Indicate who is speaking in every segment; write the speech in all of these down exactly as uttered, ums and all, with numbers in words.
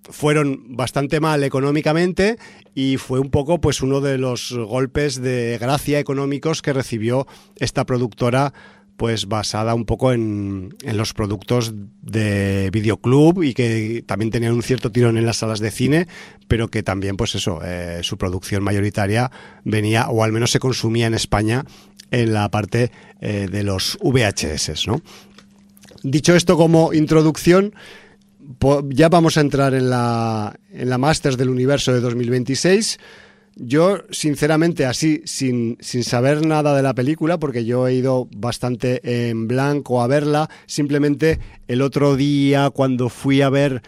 Speaker 1: fueron bastante mal económicamente y fue un poco pues uno de los golpes de gracia económicos que recibió esta productora, pues basada un poco en, en los productos de videoclub y que también tenían un cierto tirón en las salas de cine, pero que también pues eso, eh, su producción mayoritaria venía, o al menos se consumía en España, en la parte eh, de los V H S, ¿no? Dicho esto como introducción, ya vamos a entrar en la, en la Masters del Universo de dos mil veintiséis. Yo, sinceramente, así, sin, sin saber nada de la película, porque yo he ido bastante en blanco a verla, simplemente el otro día cuando fui a ver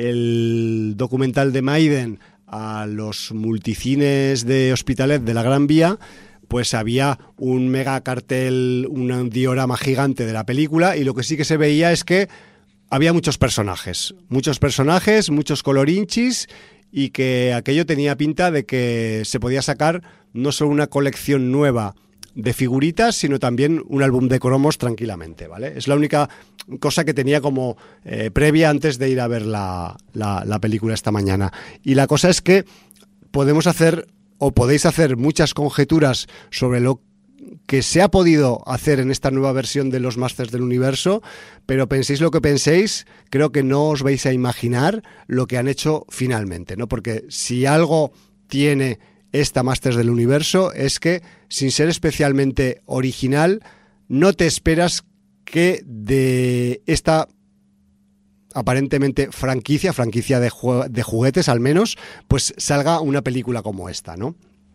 Speaker 1: el documental de Maiden a los multicines de Hospitalet de la Gran Vía, pues había un mega cartel, un diorama gigante de la película, y lo que sí que se veía es que había muchos personajes, muchos personajes, muchos colorinchis, y que aquello tenía pinta de que se podía sacar no solo una colección nueva de figuritas, sino también un álbum de cromos tranquilamente, ¿vale? Es la única cosa que tenía como eh, previa antes de ir a ver la, la, la película esta mañana. Y la cosa es que podemos hacer, o podéis hacer muchas conjeturas sobre lo que se ha podido hacer en esta nueva versión de los Masters del Universo, pero penséis lo que penséis, creo que no os vais a imaginar lo que han hecho finalmente, ¿no? Porque si algo tiene esta Masters del Universo es que, sin ser especialmente original, no te esperas que de esta aparentemente franquicia, franquicia de, ju- de juguetes al menos, pues salga una película como esta, ¿no?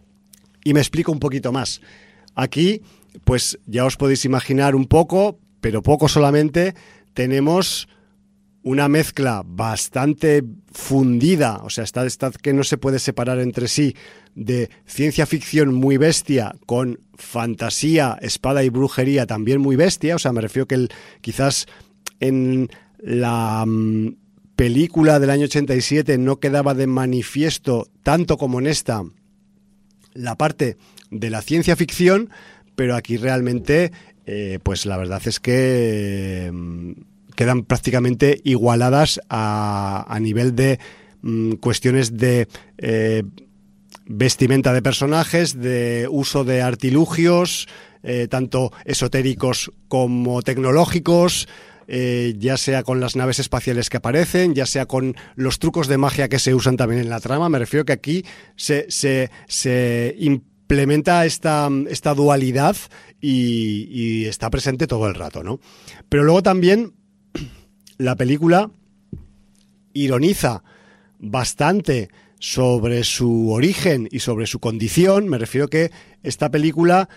Speaker 1: Y me explico un poquito más. Aquí, pues ya os podéis imaginar un poco, pero poco solamente, tenemos una mezcla bastante fundida, o sea, está, está que no se puede separar entre sí, de ciencia ficción muy bestia con fantasía, espada y brujería también muy bestia. O sea, me refiero que el, quizás en la um, película del año ochenta y siete no quedaba de manifiesto tanto como en esta la parte de la ciencia ficción, pero aquí realmente eh, pues la verdad es que eh, quedan prácticamente igualadas a, a nivel de mm, cuestiones de eh, vestimenta de personajes, de uso de artilugios, eh, tanto esotéricos como tecnológicos, eh, ya sea con las naves espaciales que aparecen, ya sea con los trucos de magia que se usan también en la trama. Me refiero que aquí se, se, se implementa esta, esta dualidad y, y está presente todo el rato, ¿no? Pero luego también la película ironiza bastante sobre su origen y sobre su condición. Me refiero que esta película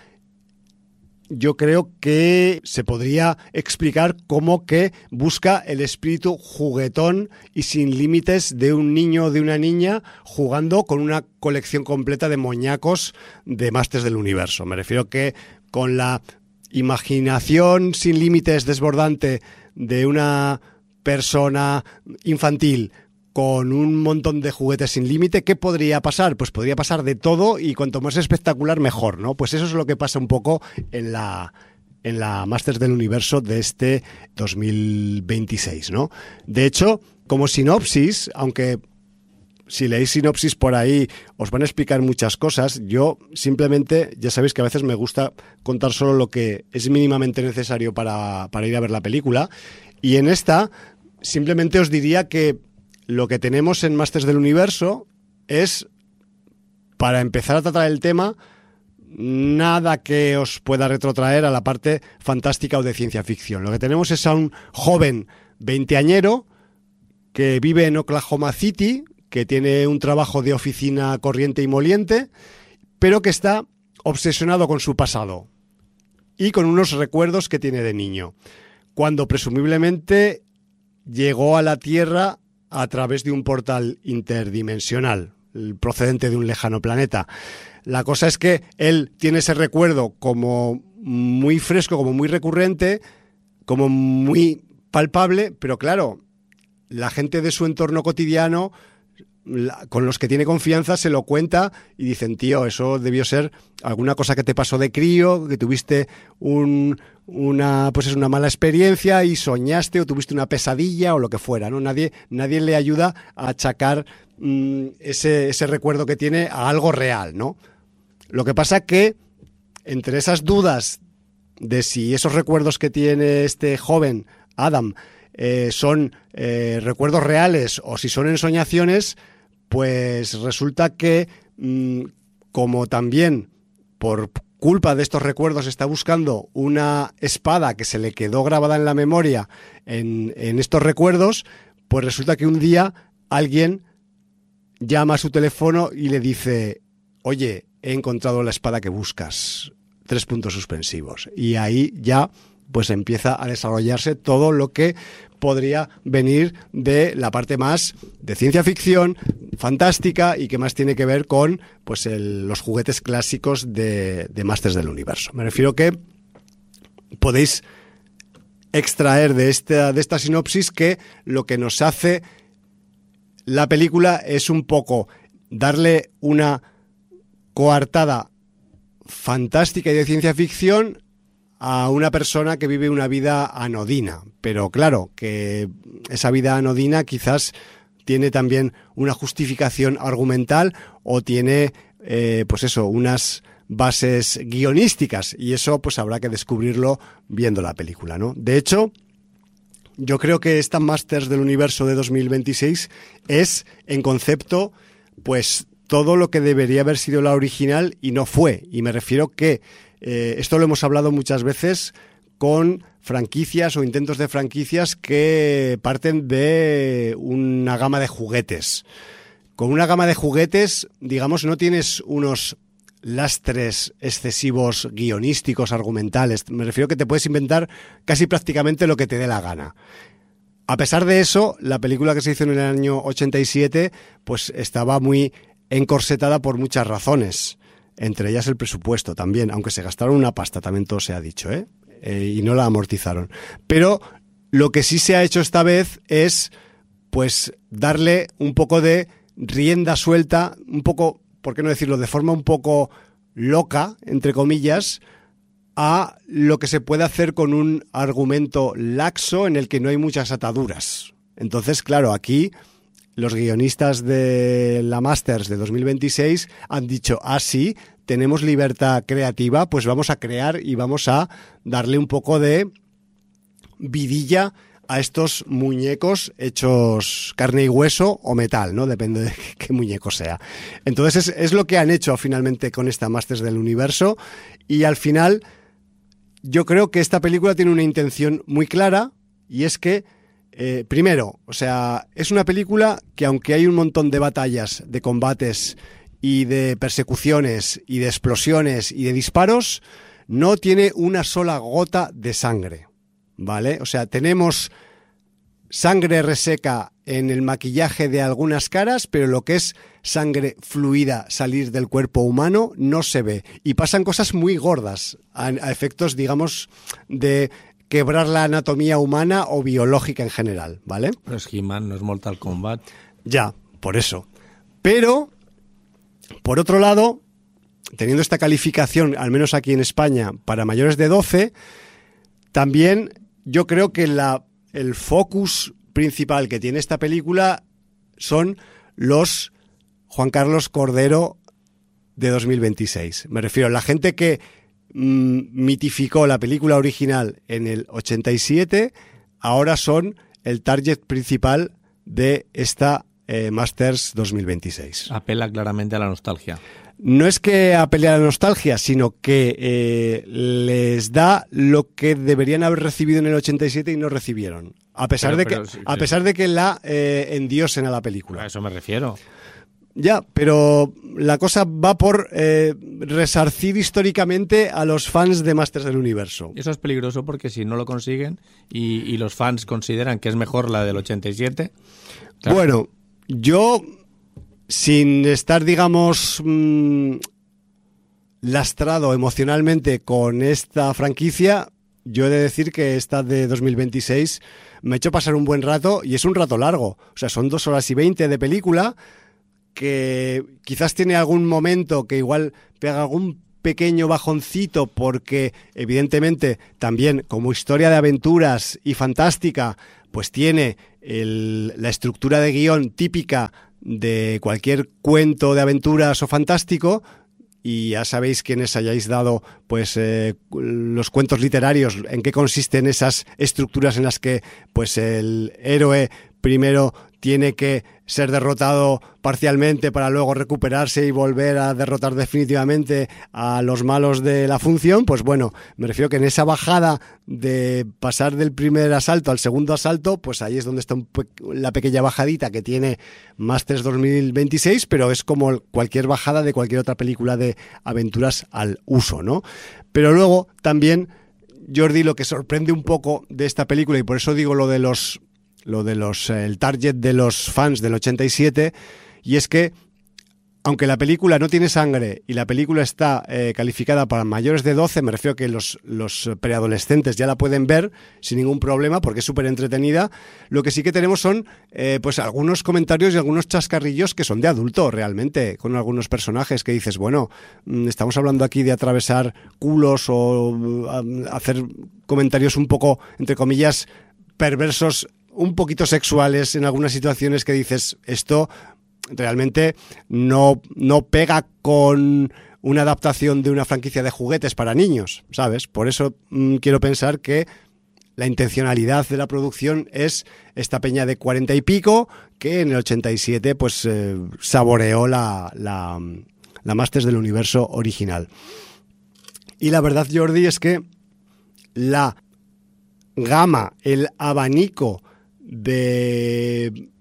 Speaker 1: yo creo que se podría explicar como que busca el espíritu juguetón y sin límites de un niño o de una niña jugando con una colección completa de moñacos de Masters del Universo. Me refiero que con la imaginación sin límites desbordante de una persona infantil con un montón de juguetes sin límite, ¿qué podría pasar? Pues podría pasar de todo, y cuanto más espectacular mejor, ¿no? Pues eso es lo que pasa un poco en la en la Masters del Universo de este dos mil veintiséis, ¿no? De hecho, como sinopsis, aunque si leéis sinopsis por ahí os van a explicar muchas cosas, yo simplemente, ya sabéis que a veces me gusta contar solo lo que es mínimamente necesario para, para ir a ver la película, y en esta simplemente os diría que lo que tenemos en Masters del Universo es, para empezar a tratar el tema, nada que os pueda retrotraer a la parte fantástica o de ciencia ficción. Lo que tenemos es a un joven veinteañero que vive en Oklahoma City, que tiene un trabajo de oficina corriente y moliente, pero que está obsesionado con su pasado y con unos recuerdos que tiene de niño, cuando presumiblemente llegó a la Tierra a través de un portal interdimensional procedente de un lejano planeta. La cosa es que él tiene ese recuerdo como muy fresco, como muy recurrente, como muy palpable, pero claro, la gente de su entorno cotidiano la, con los que tiene confianza se lo cuenta y dicen, tío, eso debió ser alguna cosa que te pasó de crío, que tuviste un, una, pues es una mala experiencia y soñaste o tuviste una pesadilla o lo que fuera, ¿no? Nadie, nadie le ayuda a achacar mmm, ese, ese recuerdo que tiene a algo real, ¿no? Lo que pasa que entre esas dudas de si esos recuerdos que tiene este joven, Adam, eh, son eh, recuerdos reales o si son ensoñaciones, pues resulta que mmm, como también por culpa de estos recuerdos está buscando una espada que se le quedó grabada en la memoria en, en estos recuerdos, pues resulta que un día alguien llama a su teléfono y le dice, oye, he encontrado la espada que buscas, tres puntos suspensivos. Y ahí ya pues empieza a desarrollarse todo lo que podría venir de la parte más de ciencia ficción, fantástica y que más tiene que ver con pues el, los juguetes clásicos de, de Masters del Universo. Me refiero que podéis extraer de esta, de esta sinopsis que lo que nos hace la película es un poco darle una coartada fantástica y de ciencia ficción a una persona que vive una vida anodina, pero claro, que esa vida anodina quizás tiene también una justificación argumental o tiene, eh, pues eso, unas bases guionísticas y eso pues habrá que descubrirlo viendo la película, ¿no? De hecho, yo creo que esta Masters del Universo de dos mil veintiséis es, en concepto, pues todo lo que debería haber sido la original y no fue, y me refiero que Eh, esto lo hemos hablado muchas veces con franquicias o intentos de franquicias que parten de una gama de juguetes. Con una gama de juguetes, digamos, no tienes unos lastres excesivos guionísticos, argumentales. Me refiero que te puedes inventar casi prácticamente lo que te dé la gana. A pesar de eso, la película que se hizo en el año ochenta y siete pues estaba muy encorsetada por muchas razones. Entre ellas el presupuesto también, aunque se gastaron una pasta, también todo se ha dicho, ¿eh? Eh, y no la amortizaron. Pero lo que sí se ha hecho esta vez es, pues, darle un poco de rienda suelta, un poco, ¿por qué no decirlo?, de forma un poco loca, entre comillas, a lo que se puede hacer con un argumento laxo en el que no hay muchas ataduras. Entonces, claro, aquí los guionistas de la Masters de dos mil veintiséis han dicho, ah, sí, tenemos libertad creativa, pues vamos a crear y vamos a darle un poco de vidilla a estos muñecos hechos carne y hueso o metal, ¿no? Depende de qué muñeco sea. Entonces es, es lo que han hecho finalmente con esta Masters del Universo y al final yo creo que esta película tiene una intención muy clara y es que Eh, primero, o sea, es una película que aunque hay un montón de batallas, de combates y de persecuciones y de explosiones y de disparos, no tiene una sola gota de sangre, ¿vale? O sea, tenemos sangre reseca en el maquillaje de algunas caras, pero lo que es sangre fluida salir del cuerpo humano no se ve. Y pasan cosas muy gordas a, a efectos, digamos, de quebrar la anatomía humana o biológica en general, ¿vale?
Speaker 2: Pero es He-Man, no es Mortal Kombat.
Speaker 1: Ya, por eso. Pero, por otro lado, teniendo esta calificación, al menos aquí en España, para mayores de doce, también yo creo que la, el focus principal que tiene esta película son los Juan Carlos Cordero de dos mil veintiséis. Me refiero a la gente que mitificó la película original en el ochenta y siete, ahora son el target principal de esta eh, Masters dos mil veintiséis.
Speaker 2: Apela claramente a la nostalgia.
Speaker 1: No es que apele a la nostalgia, sino que eh, les da lo que deberían haber recibido en el ochenta y siete y no recibieron. A pesar, pero, de, pero, que, sí, a pesar de que la eh, endiosen a la película.
Speaker 2: A eso me refiero.
Speaker 1: Ya, pero la cosa va por eh, resarcir históricamente a los fans de Masters del Universo.
Speaker 2: Eso es peligroso porque si no lo consiguen y, y los fans consideran que es mejor la del ochenta y siete... Claro.
Speaker 1: Bueno, yo, sin estar, digamos, mmm, lastrado emocionalmente con esta franquicia, yo he de decir que esta de dos mil veintiséis me ha hecho pasar un buen rato y es un rato largo. O sea, son dos horas y veinte de película, que quizás tiene algún momento que igual pega algún pequeño bajoncito porque evidentemente también como historia de aventuras y fantástica pues tiene el, la estructura de guión típica de cualquier cuento de aventuras o fantástico, y ya sabéis quienes hayáis dado pues eh, los cuentos literarios en qué consisten esas estructuras en las que pues el héroe primero tiene que ser derrotado parcialmente para luego recuperarse y volver a derrotar definitivamente a los malos de la función. Pues bueno, me refiero que en esa bajada de pasar del primer asalto al segundo asalto, pues ahí es donde está un pe- la pequeña bajadita que tiene Masters dos mil veintiséis, pero es como cualquier bajada de cualquier otra película de aventuras al uso, ¿no? Pero luego también, Jordi, lo que sorprende un poco de esta película, y por eso digo lo de los lo de los el target de los fans del ochenta y siete, y es que aunque la película no tiene sangre y la película está eh, calificada para mayores de doce, me refiero que los, los preadolescentes ya la pueden ver sin ningún problema porque es súper entretenida. Lo que sí que tenemos son eh, pues algunos comentarios y algunos chascarrillos que son de adulto realmente, con algunos personajes que dices, bueno, estamos hablando aquí de atravesar culos o um, hacer comentarios un poco, entre comillas, perversos, un poquito sexuales en algunas situaciones que dices, esto realmente no, no pega con una adaptación de una franquicia de juguetes para niños, ¿sabes? Por eso mmm, quiero pensar que la intencionalidad de la producción es esta peña de cuarenta y pico que en el ochenta y siete pues eh, saboreó la, la, la Masters del Universo original. Y la verdad, Jordi, es que la gama, el abanico de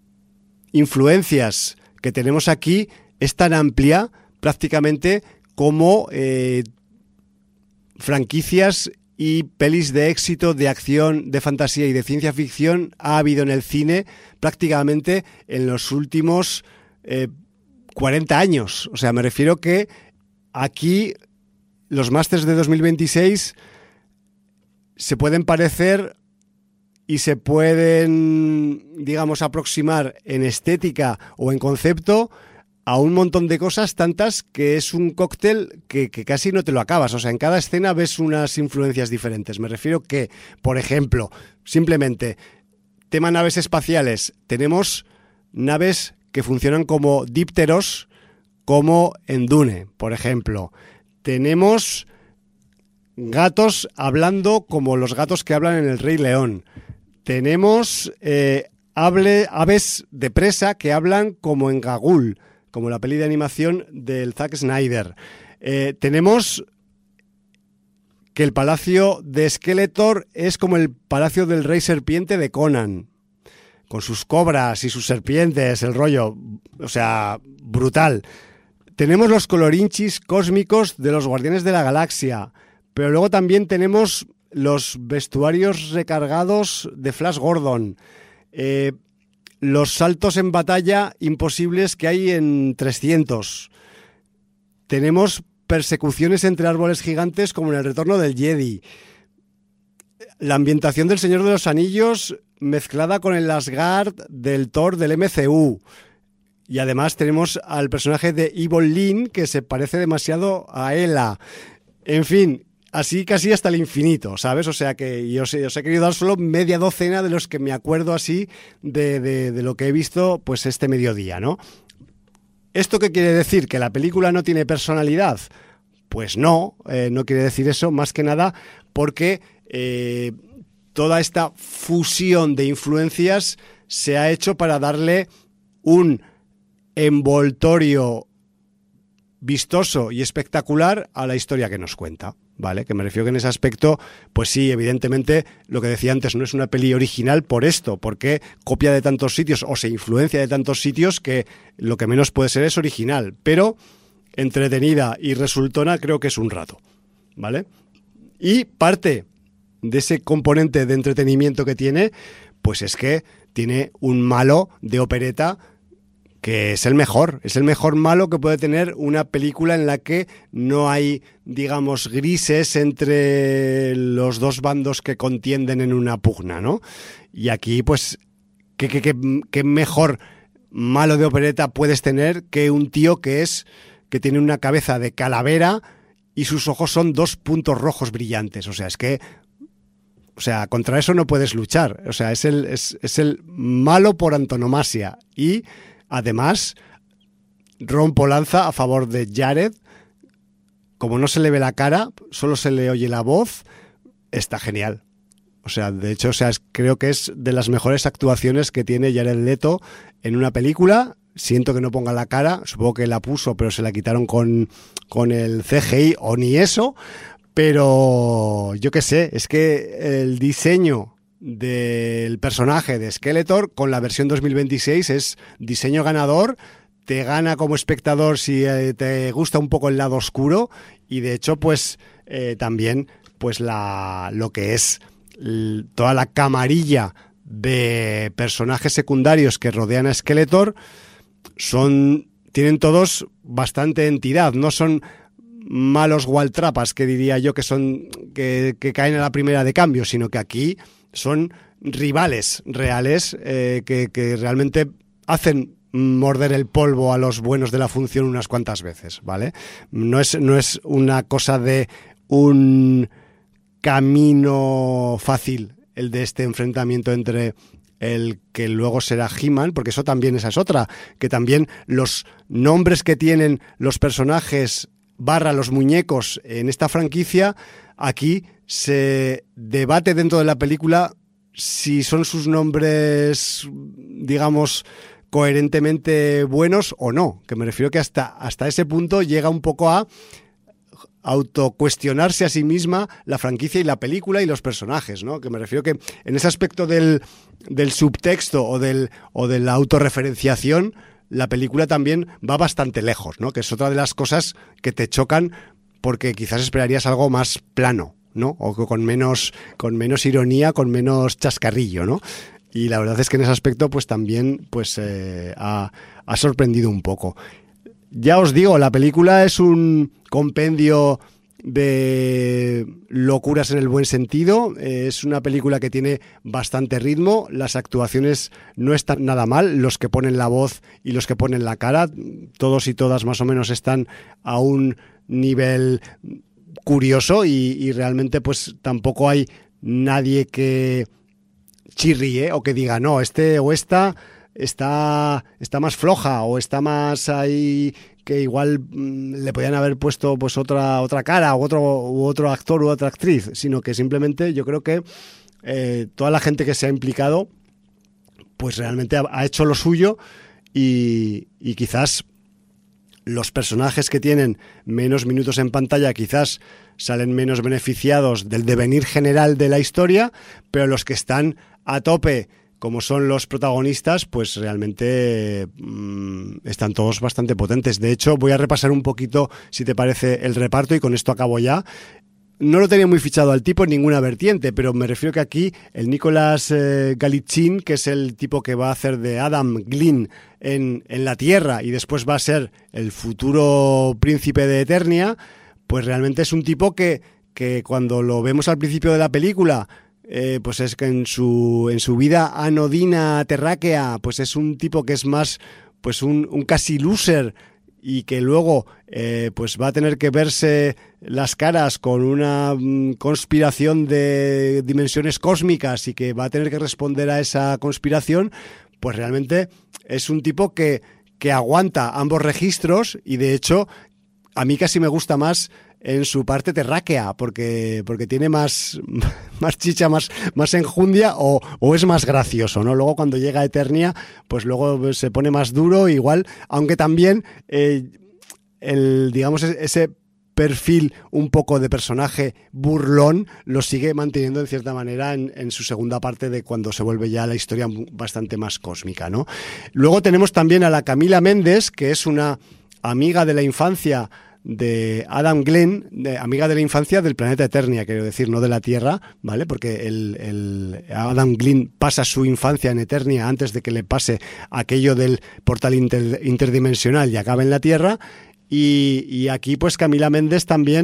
Speaker 1: influencias que tenemos aquí es tan amplia prácticamente como eh, franquicias y pelis de éxito, de acción, de fantasía y de ciencia ficción ha habido en el cine prácticamente en los últimos eh, cuarenta años. O sea, me refiero que aquí los Masters de dos mil veintiséis se pueden parecer y se pueden, digamos, aproximar en estética o en concepto a un montón de cosas, tantas que es un cóctel que, que casi no te lo acabas. O sea, en cada escena ves unas influencias diferentes. Me refiero que, por ejemplo, simplemente, tema naves espaciales. Tenemos naves que funcionan como dípteros, como en Dune, por ejemplo. Tenemos gatos hablando como los gatos que hablan en El Rey León. Tenemos eh, hable, aves de presa que hablan como en Gagul, como la peli de animación del Zack Snyder. Eh, tenemos que el palacio de Skeletor es como el palacio del Rey Serpiente de Conan, con sus cobras y sus serpientes, el rollo, o sea, brutal. Tenemos los colorinchis cósmicos de los Guardianes de la Galaxia, pero luego también tenemos los vestuarios recargados de Flash Gordon, eh, los saltos en batalla imposibles que hay en trescientos. Tenemos persecuciones entre árboles gigantes como en El Retorno del Jedi. La ambientación del Señor de los Anillos mezclada con el Asgard del Thor del M C U. Y además tenemos al personaje de Evil Lynn que se parece demasiado a Ela. En fin, así casi hasta el infinito, ¿sabes? O sea que yo os, os he querido dar solo media docena de los que me acuerdo así de, de, de lo que he visto pues este mediodía, ¿no? ¿Esto qué quiere decir? ¿Que la película no tiene personalidad? Pues no, eh, no quiere decir eso, más que nada porque eh, toda esta fusión de influencias se ha hecho para darle un envoltorio vistoso y espectacular a la historia que nos cuenta, ¿vale? Que me refiero que en ese aspecto, pues sí, evidentemente, lo que decía antes, no es una peli original por esto, porque copia de tantos sitios o se influencia de tantos sitios que lo que menos puede ser es original, pero entretenida y resultona creo que es un rato, ¿vale? Y parte de ese componente de entretenimiento que tiene, pues es que tiene un malo de opereta que es el mejor, es el mejor malo que puede tener una película en la que no hay, digamos, grises entre los dos bandos que contienden en una pugna, ¿no? Y aquí, pues, qué, qué, qué, qué mejor malo de opereta puedes tener que un tío que es que tiene una cabeza de calavera y sus ojos son dos puntos rojos brillantes? O sea, es que o sea, contra eso no puedes luchar. O sea, es el, es, es el malo por antonomasia. Y además rompo lanza a favor de Jared. Como no se le ve la cara, solo se le oye la voz, está genial. O sea, de hecho, o sea, es, creo que es de las mejores actuaciones que tiene Jared Leto en una película. Siento que no ponga la cara, supongo que la puso, pero se la quitaron con, con el C G I o ni eso. Pero yo qué sé, es que el diseño del personaje de Skeletor con la versión dos mil veintiséis es diseño ganador. Te gana como espectador si eh, te gusta un poco el lado oscuro, y de hecho pues eh, también pues la lo que es l- toda la camarilla de personajes secundarios que rodean a Skeletor son tienen todos bastante entidad, no son malos gualtrapas que diría yo que son que, que caen a la primera de cambio, sino que aquí son rivales reales eh, que, que realmente hacen morder el polvo a los buenos de la función unas cuantas veces, ¿vale? No es, no es una cosa de un camino fácil el de este enfrentamiento entre el que luego será He-Man, porque eso también esa es otra, que también los nombres que tienen los personajes barra los muñecos en esta franquicia, aquí se debate dentro de la película si son sus nombres, digamos, coherentemente buenos o no, que me refiero que hasta, hasta ese punto llega un poco a autocuestionarse a sí misma la franquicia y la película y los personajes, ¿no? Que me refiero que en ese aspecto del, del subtexto o, del, o de la autorreferenciación, la película también va bastante lejos, ¿no? Que es otra de las cosas que te chocan porque quizás esperarías algo más plano, ¿no? O con menos, con menos ironía, con menos chascarrillo, ¿no? Y la verdad es que en ese aspecto pues también pues eh, ha, ha sorprendido un poco. Ya os digo, la película es un compendio de locuras en el buen sentido. Es una película que tiene bastante ritmo, las actuaciones no están nada mal, los que ponen la voz y los que ponen la cara, todos y todas más o menos están a un nivel curioso y, y realmente pues tampoco hay nadie que chirríe o que diga no, este o esta está, está más floja o está más ahí, que igual mmm, le podían haber puesto pues otra otra cara u otro u otro actor u otra actriz, sino que simplemente yo creo que eh, toda la gente que se ha implicado pues realmente ha, ha hecho lo suyo y, y quizás los personajes que tienen menos minutos en pantalla quizás salen menos beneficiados del devenir general de la historia, pero los que están a tope, como son los protagonistas, pues realmente mmm, están todos bastante potentes. De hecho, voy a repasar un poquito, si te parece, el reparto y con esto acabo ya. No lo tenía muy fichado al tipo en ninguna vertiente, pero me refiero que aquí el Nicolás eh, Galitzin, que es el tipo que va a hacer de Adam Glynn en, en la Tierra y después va a ser el futuro príncipe de Eternia, pues realmente es un tipo que, que cuando lo vemos al principio de la película, eh, pues es que en su, en su vida anodina terráquea, pues es un tipo que es más pues un, un casi loser, y que luego eh, pues va a tener que verse las caras con una mm, conspiración de dimensiones cósmicas y que va a tener que responder a esa conspiración, pues realmente es un tipo que, que aguanta ambos registros y de hecho a mí casi me gusta más en su parte terráquea, porque, porque tiene más, más chicha, más, más enjundia o, o es más gracioso, ¿no? Luego cuando llega a Eternia, pues luego se pone más duro, igual, aunque también eh, el, digamos, ese perfil un poco de personaje burlón lo sigue manteniendo en cierta manera en, en su segunda parte de cuando se vuelve ya la historia bastante más cósmica, ¿no? Luego tenemos también a la Camila Mendes, que es una amiga de la infancia de Adam Glynn, de, amiga de la infancia del planeta Eternia, quiero decir, no de la Tierra, ¿vale? Porque el, el Adam Glynn pasa su infancia en Eternia antes de que le pase aquello del portal inter, interdimensional y acabe en la Tierra. Y, y aquí, pues Camila Mendes también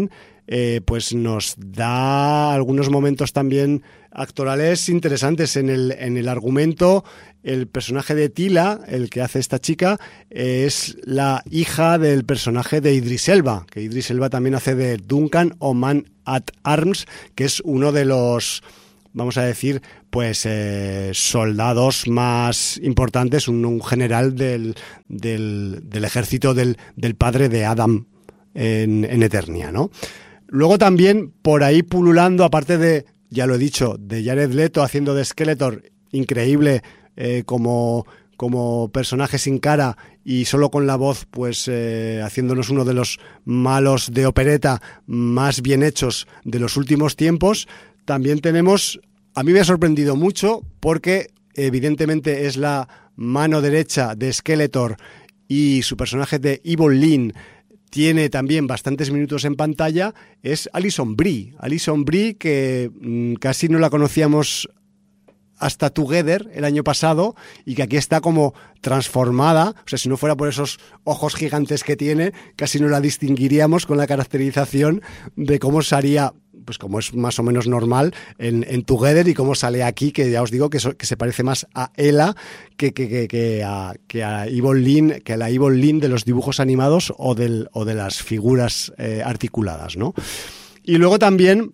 Speaker 1: eh, pues nos da algunos momentos también actorales interesantes en el, en el argumento. El personaje de Tila, el que hace esta chica, es la hija del personaje de Idris Elba, que Idris Elba también hace de Duncan o Man at Arms, que es uno de los, vamos a decir, pues eh, soldados más importantes, un, un general del, del, del ejército del, del padre de Adam en, en Eternia, ¿no? Luego también por ahí pululando, aparte de, ya lo he dicho, de Jared Leto haciendo de Skeletor, increíble, eh, como, como personaje sin cara y solo con la voz, pues eh, haciéndonos uno de los malos de opereta más bien hechos de los últimos tiempos. También tenemos, a mí me ha sorprendido mucho porque evidentemente es la mano derecha de Skeletor y su personaje de Evil Lyn tiene también bastantes minutos en pantalla, es Alison Brie. Alison Brie, que mmm, casi no la conocíamos hasta Together el año pasado y que aquí está como transformada. O sea, si no fuera por esos ojos gigantes que tiene, casi no la distinguiríamos con la caracterización de cómo salía, pues como es más o menos normal en, en Together, y cómo sale aquí, que ya os digo que, so, que se parece más a Ella que, que, que, que a, que a Evil Lyn, que a la Evil Lyn de los dibujos animados o, del, o de las figuras eh, articuladas, ¿no? Y luego también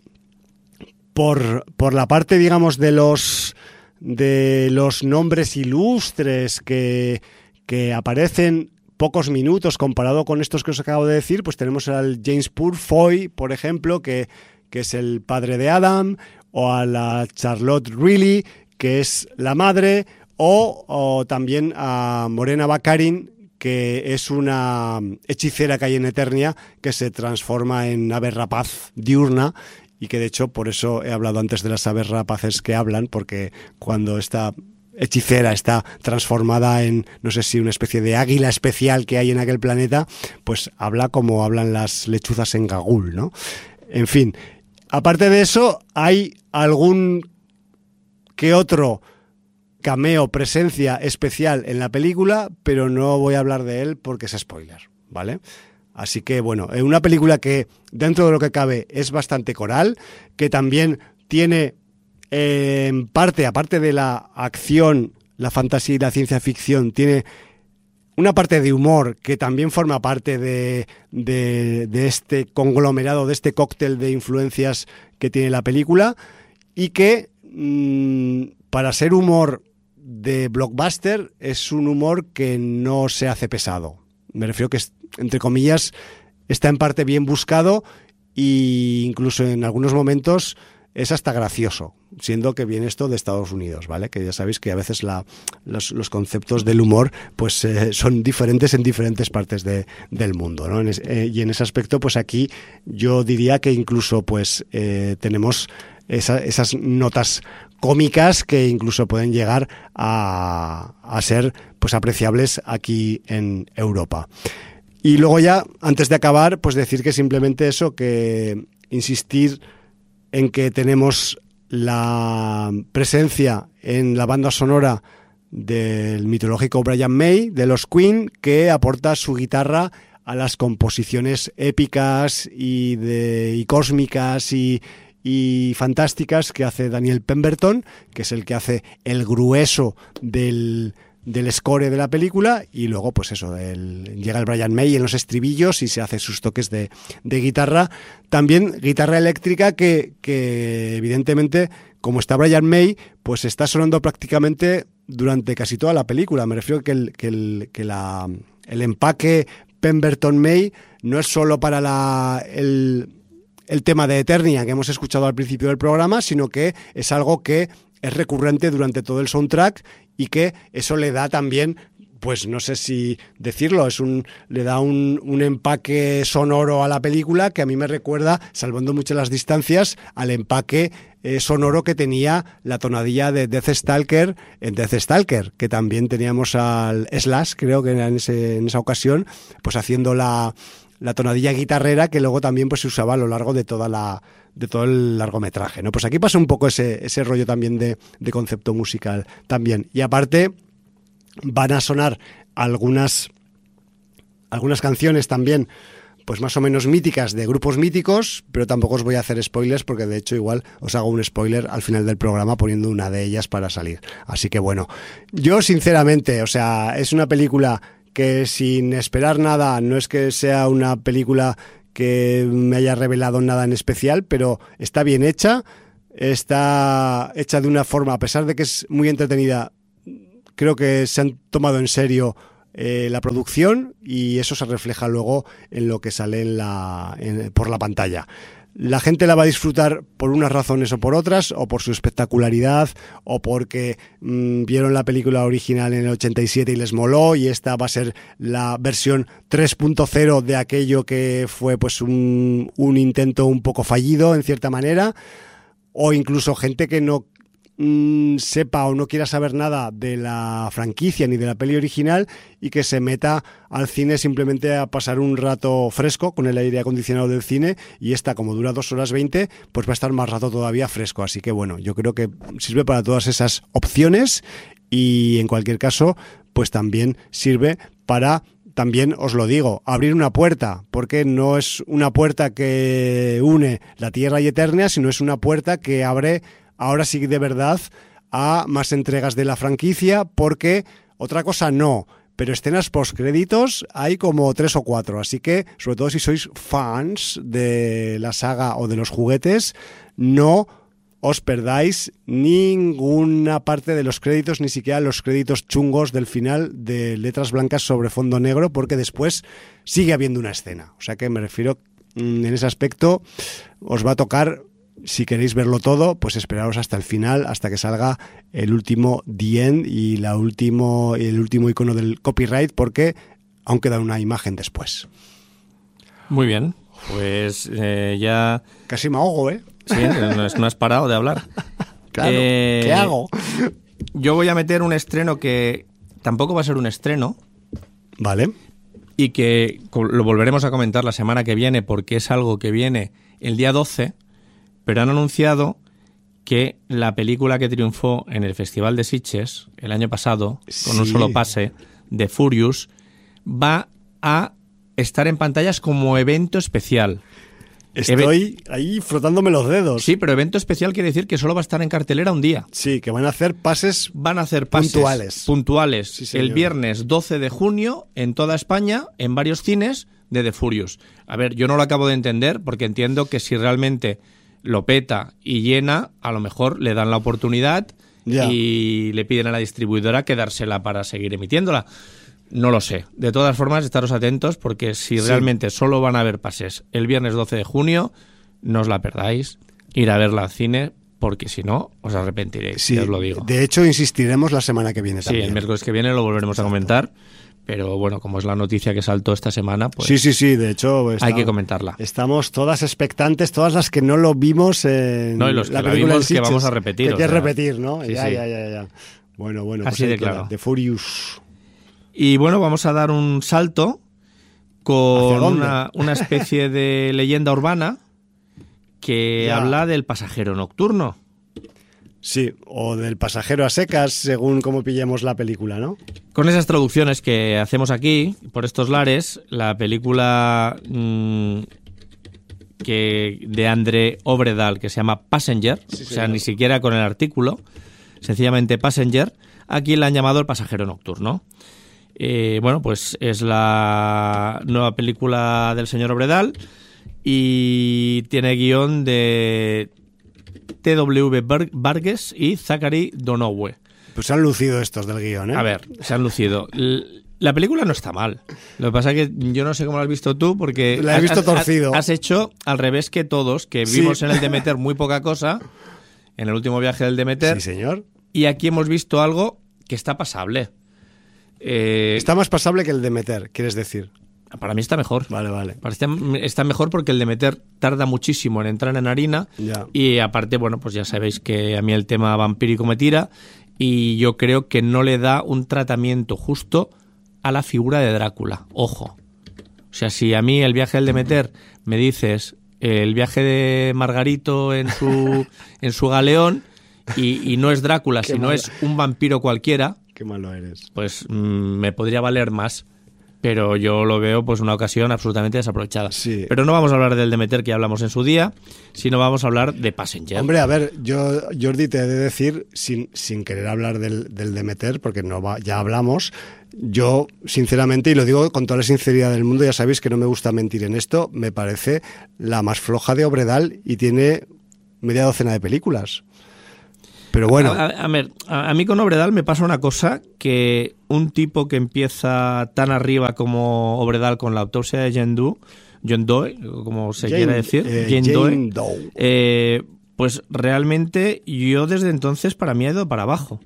Speaker 1: por, por la parte, digamos, de los de los nombres ilustres que, que aparecen pocos minutos comparado con estos que os acabo de decir, pues tenemos al James Purefoy, por ejemplo, que, que es el padre de Adam, o a la Charlotte Riley, que es la madre, o, o también a Morena Baccarin, que es una hechicera que hay en Eternia, que se transforma en ave rapaz diurna, y que de hecho por eso he hablado antes de las aves rapaces que hablan, porque cuando esta hechicera está transformada en, no sé si una especie de águila especial que hay en aquel planeta, pues habla como hablan las lechuzas en Gagul, ¿no? En fin, aparte de eso, hay algún que otro cameo, presencia especial en la película, pero no voy a hablar de él porque es spoiler, ¿vale? Así que, bueno, es una película que, dentro de lo que cabe, es bastante coral, que también tiene, eh, en parte, aparte de la acción, la fantasía y la ciencia ficción, tiene una parte de humor que también forma parte de, de, de este conglomerado, de este cóctel de influencias que tiene la película, y que, mmm, para ser humor de blockbuster, es un humor que no se hace pesado. Me refiero que, entre comillas, está en parte bien buscado e incluso en algunos momentos es hasta gracioso, siendo que viene esto de Estados Unidos, ¿vale? Que ya sabéis que a veces la, los, los conceptos del humor pues eh, son diferentes en diferentes partes de, del mundo, ¿no? En es, eh, y en ese aspecto, pues aquí yo diría que incluso pues eh, tenemos esa, esas notas cómicas que incluso pueden llegar a, a ser pues apreciables aquí en Europa. Y luego ya, antes de acabar, pues decir que simplemente eso, que insistir en que tenemos la presencia en la banda sonora del mitológico Brian May, de los Queen, que aporta su guitarra a las composiciones épicas y, de, y cósmicas y, y fantásticas que hace Daniel Pemberton, que es el que hace el grueso del... del score de la película, y luego pues eso, el, llega el Brian May en los estribillos y se hace sus toques de, de guitarra, también guitarra eléctrica que, que evidentemente, como está Brian May, pues está sonando prácticamente durante casi toda la película. Me refiero que el, que el, que la, el empaque Pemberton May no es solo para la, el, el tema de Eternia que hemos escuchado al principio del programa, sino que es algo que es recurrente durante todo el soundtrack, y que eso le da también, pues no sé si decirlo, es un le da un, un empaque sonoro a la película que a mí me recuerda, salvando mucho las distancias, al empaque eh, sonoro que tenía la tonadilla de Deathstalker en Deathstalker, que también teníamos al Slash, creo que en, ese, en esa ocasión, pues haciendo la, la tonadilla guitarrera que luego también pues se usaba a lo largo de toda la de todo el largometraje, ¿no? Pues aquí pasa un poco ese, ese rollo también de, de concepto musical también. Y aparte van a sonar algunas, algunas canciones también pues más o menos míticas de grupos míticos, pero tampoco os voy a hacer spoilers porque de hecho igual os hago un spoiler al final del programa poniendo una de ellas para salir. Así que bueno, yo sinceramente, o sea, es una película que sin esperar nada, no es que sea una película que me haya revelado nada en especial, pero está bien hecha, está hecha de una forma, a pesar de que es muy entretenida, creo que se han tomado en serio Eh, la producción y eso se refleja luego en lo que sale en la, en, por la pantalla. La gente la va a disfrutar por unas razones o por otras, o por su espectacularidad, o porque mmm, vieron la película original en el ochenta y siete y les moló, y esta va a ser la versión tres punto cero de aquello que fue pues un, un intento un poco fallido en cierta manera, o incluso gente que no Mm, sepa o no quiera saber nada de la franquicia ni de la peli original y que se meta al cine simplemente a pasar un rato fresco con el aire acondicionado del cine, y esta, como dura dos horas veinte, pues va a estar más rato todavía fresco. Así que bueno, yo creo que sirve para todas esas opciones y en cualquier caso pues también sirve para, también os lo digo, abrir una puerta, porque no es una puerta que une la Tierra y Eternia, sino es una puerta que abre ahora sí de verdad a más entregas de la franquicia, porque otra cosa no, pero escenas postcréditos hay como tres o cuatro, así que sobre todo si sois fans de la saga o de los juguetes, no os perdáis ninguna parte de los créditos, ni siquiera los créditos chungos del final de letras blancas sobre fondo negro, porque después sigue habiendo una escena, o sea que me refiero, en ese aspecto os va a tocar. Si queréis verlo todo, pues esperaros hasta el final, hasta que salga el último The End y la último, el último icono del copyright, porque aún queda una imagen después.
Speaker 2: Muy bien, pues eh, ya...
Speaker 1: Casi me ahogo, ¿eh?
Speaker 2: Sí, no, no has parado de hablar.
Speaker 1: Claro, eh, ¿qué hago?
Speaker 2: Yo voy a meter un estreno que tampoco va a ser un estreno.
Speaker 1: Vale.
Speaker 2: Y que lo volveremos a comentar la semana que viene, porque es algo que viene el día doce... pero han anunciado que la película que triunfó en el Festival de Sitges el año pasado, sí, con un solo pase, de Furious, va a estar en pantallas como evento especial.
Speaker 1: Estoy Eve- ahí frotándome los dedos.
Speaker 2: Sí, pero evento especial quiere decir que solo va a estar en cartelera un día.
Speaker 1: Sí, que van a hacer pases
Speaker 2: Van a hacer pases
Speaker 1: puntuales.
Speaker 2: puntuales
Speaker 1: Sí,
Speaker 2: el viernes doce de junio en toda España, en varios cines, de The Furious. A ver, yo no lo acabo de entender, porque entiendo que si realmente lo peta y llena, a lo mejor le dan la oportunidad ya. Y le piden a la distribuidora quedársela para seguir emitiéndola. No lo sé. De todas formas, estaros atentos, porque si sí. realmente solo van a haber pases el viernes doce de junio, no os la perdáis. Ir a verla al cine, porque si no, os arrepentiréis,
Speaker 1: sí.
Speaker 2: os lo digo.
Speaker 1: De hecho, insistiremos la semana que viene también.
Speaker 2: Sí, el miércoles que viene lo volveremos Exacto. a comentar. Pero bueno, como es la noticia que saltó esta semana, pues
Speaker 1: sí, sí, sí, de hecho
Speaker 2: está, hay que comentarla.
Speaker 1: Estamos todas expectantes, todas las que no lo vimos en
Speaker 2: no, y los que
Speaker 1: la
Speaker 2: la
Speaker 1: película
Speaker 2: vimos
Speaker 1: Sitges,
Speaker 2: que vamos a repetir.
Speaker 1: Que hay que
Speaker 2: sea,
Speaker 1: repetir, ¿no?
Speaker 2: Sí,
Speaker 1: ya,
Speaker 2: sí.
Speaker 1: ya, ya, ya. Bueno, bueno.
Speaker 2: Así
Speaker 1: pues
Speaker 2: de claro.
Speaker 1: The Furious.
Speaker 2: Y bueno, vamos a dar un salto con una, una especie de leyenda urbana que ya. habla del pasajero nocturno.
Speaker 1: Sí, o del pasajero a secas, según cómo pillemos la película, ¿no?
Speaker 2: Con esas traducciones que hacemos aquí, por estos lares, la película mmm, que de André Obredal, que se llama Passenger, sí, o sea, señor. Ni siquiera con el artículo, sencillamente Passenger, aquí la han llamado El pasajero nocturno. Eh, bueno, pues es la nueva película del señor Obredal y tiene guión de T W Vargas y Zachary Donoghue.
Speaker 1: Pues se han lucido estos del guión, ¿eh?
Speaker 2: A ver, se han lucido. La película no está mal. Lo que pasa es que yo no sé cómo la has visto tú, porque
Speaker 1: la he visto
Speaker 2: has,
Speaker 1: torcido.
Speaker 2: Has hecho al revés que todos, que vimos sí. en el Demeter muy poca cosa, en el último viaje del Demeter.
Speaker 1: Sí, señor.
Speaker 2: Y aquí hemos visto algo que está pasable. Eh,
Speaker 1: está más pasable que el Demeter, quieres decir.
Speaker 2: Para mí está mejor.
Speaker 1: Vale, vale.
Speaker 2: Está, está mejor porque el Demeter tarda muchísimo en entrar en harina.
Speaker 1: Ya.
Speaker 2: Y aparte, bueno, pues ya sabéis que a mí el tema vampírico me tira y yo creo que no le da un tratamiento justo a la figura de Drácula. Ojo. O sea, si a mí el viaje del Demeter me dices el viaje de Margarito en su, en su galeón y, y no es Drácula, Qué sino malo. Es un vampiro cualquiera.
Speaker 1: Qué malo eres.
Speaker 2: Pues mmm, me podría valer más. pero yo lo veo pues una ocasión absolutamente desaprovechada.
Speaker 1: Sí.
Speaker 2: Pero no vamos a hablar del Demeter que ya hablamos en su día, sino vamos a hablar de Passenger.
Speaker 1: Hombre, a ver, yo, Jordi, te he de decir, sin, sin querer hablar del, del Demeter, porque no va, ya hablamos, yo, sinceramente, y lo digo con toda la sinceridad del mundo, ya sabéis que no me gusta mentir en esto, me parece la más floja de Obredal y tiene media docena de películas. Pero bueno.
Speaker 2: A, a, a ver, a, a mí con Obredal me pasa una cosa, que un tipo que empieza tan arriba como Obredal con la autopsia de Jane Doe, John Doe, como se
Speaker 1: Jane,
Speaker 2: quiera decir,
Speaker 1: eh,
Speaker 2: Jane,
Speaker 1: Jane
Speaker 2: Doe,
Speaker 1: Doe.
Speaker 2: Eh, pues realmente yo desde entonces para mí ha ido para abajo.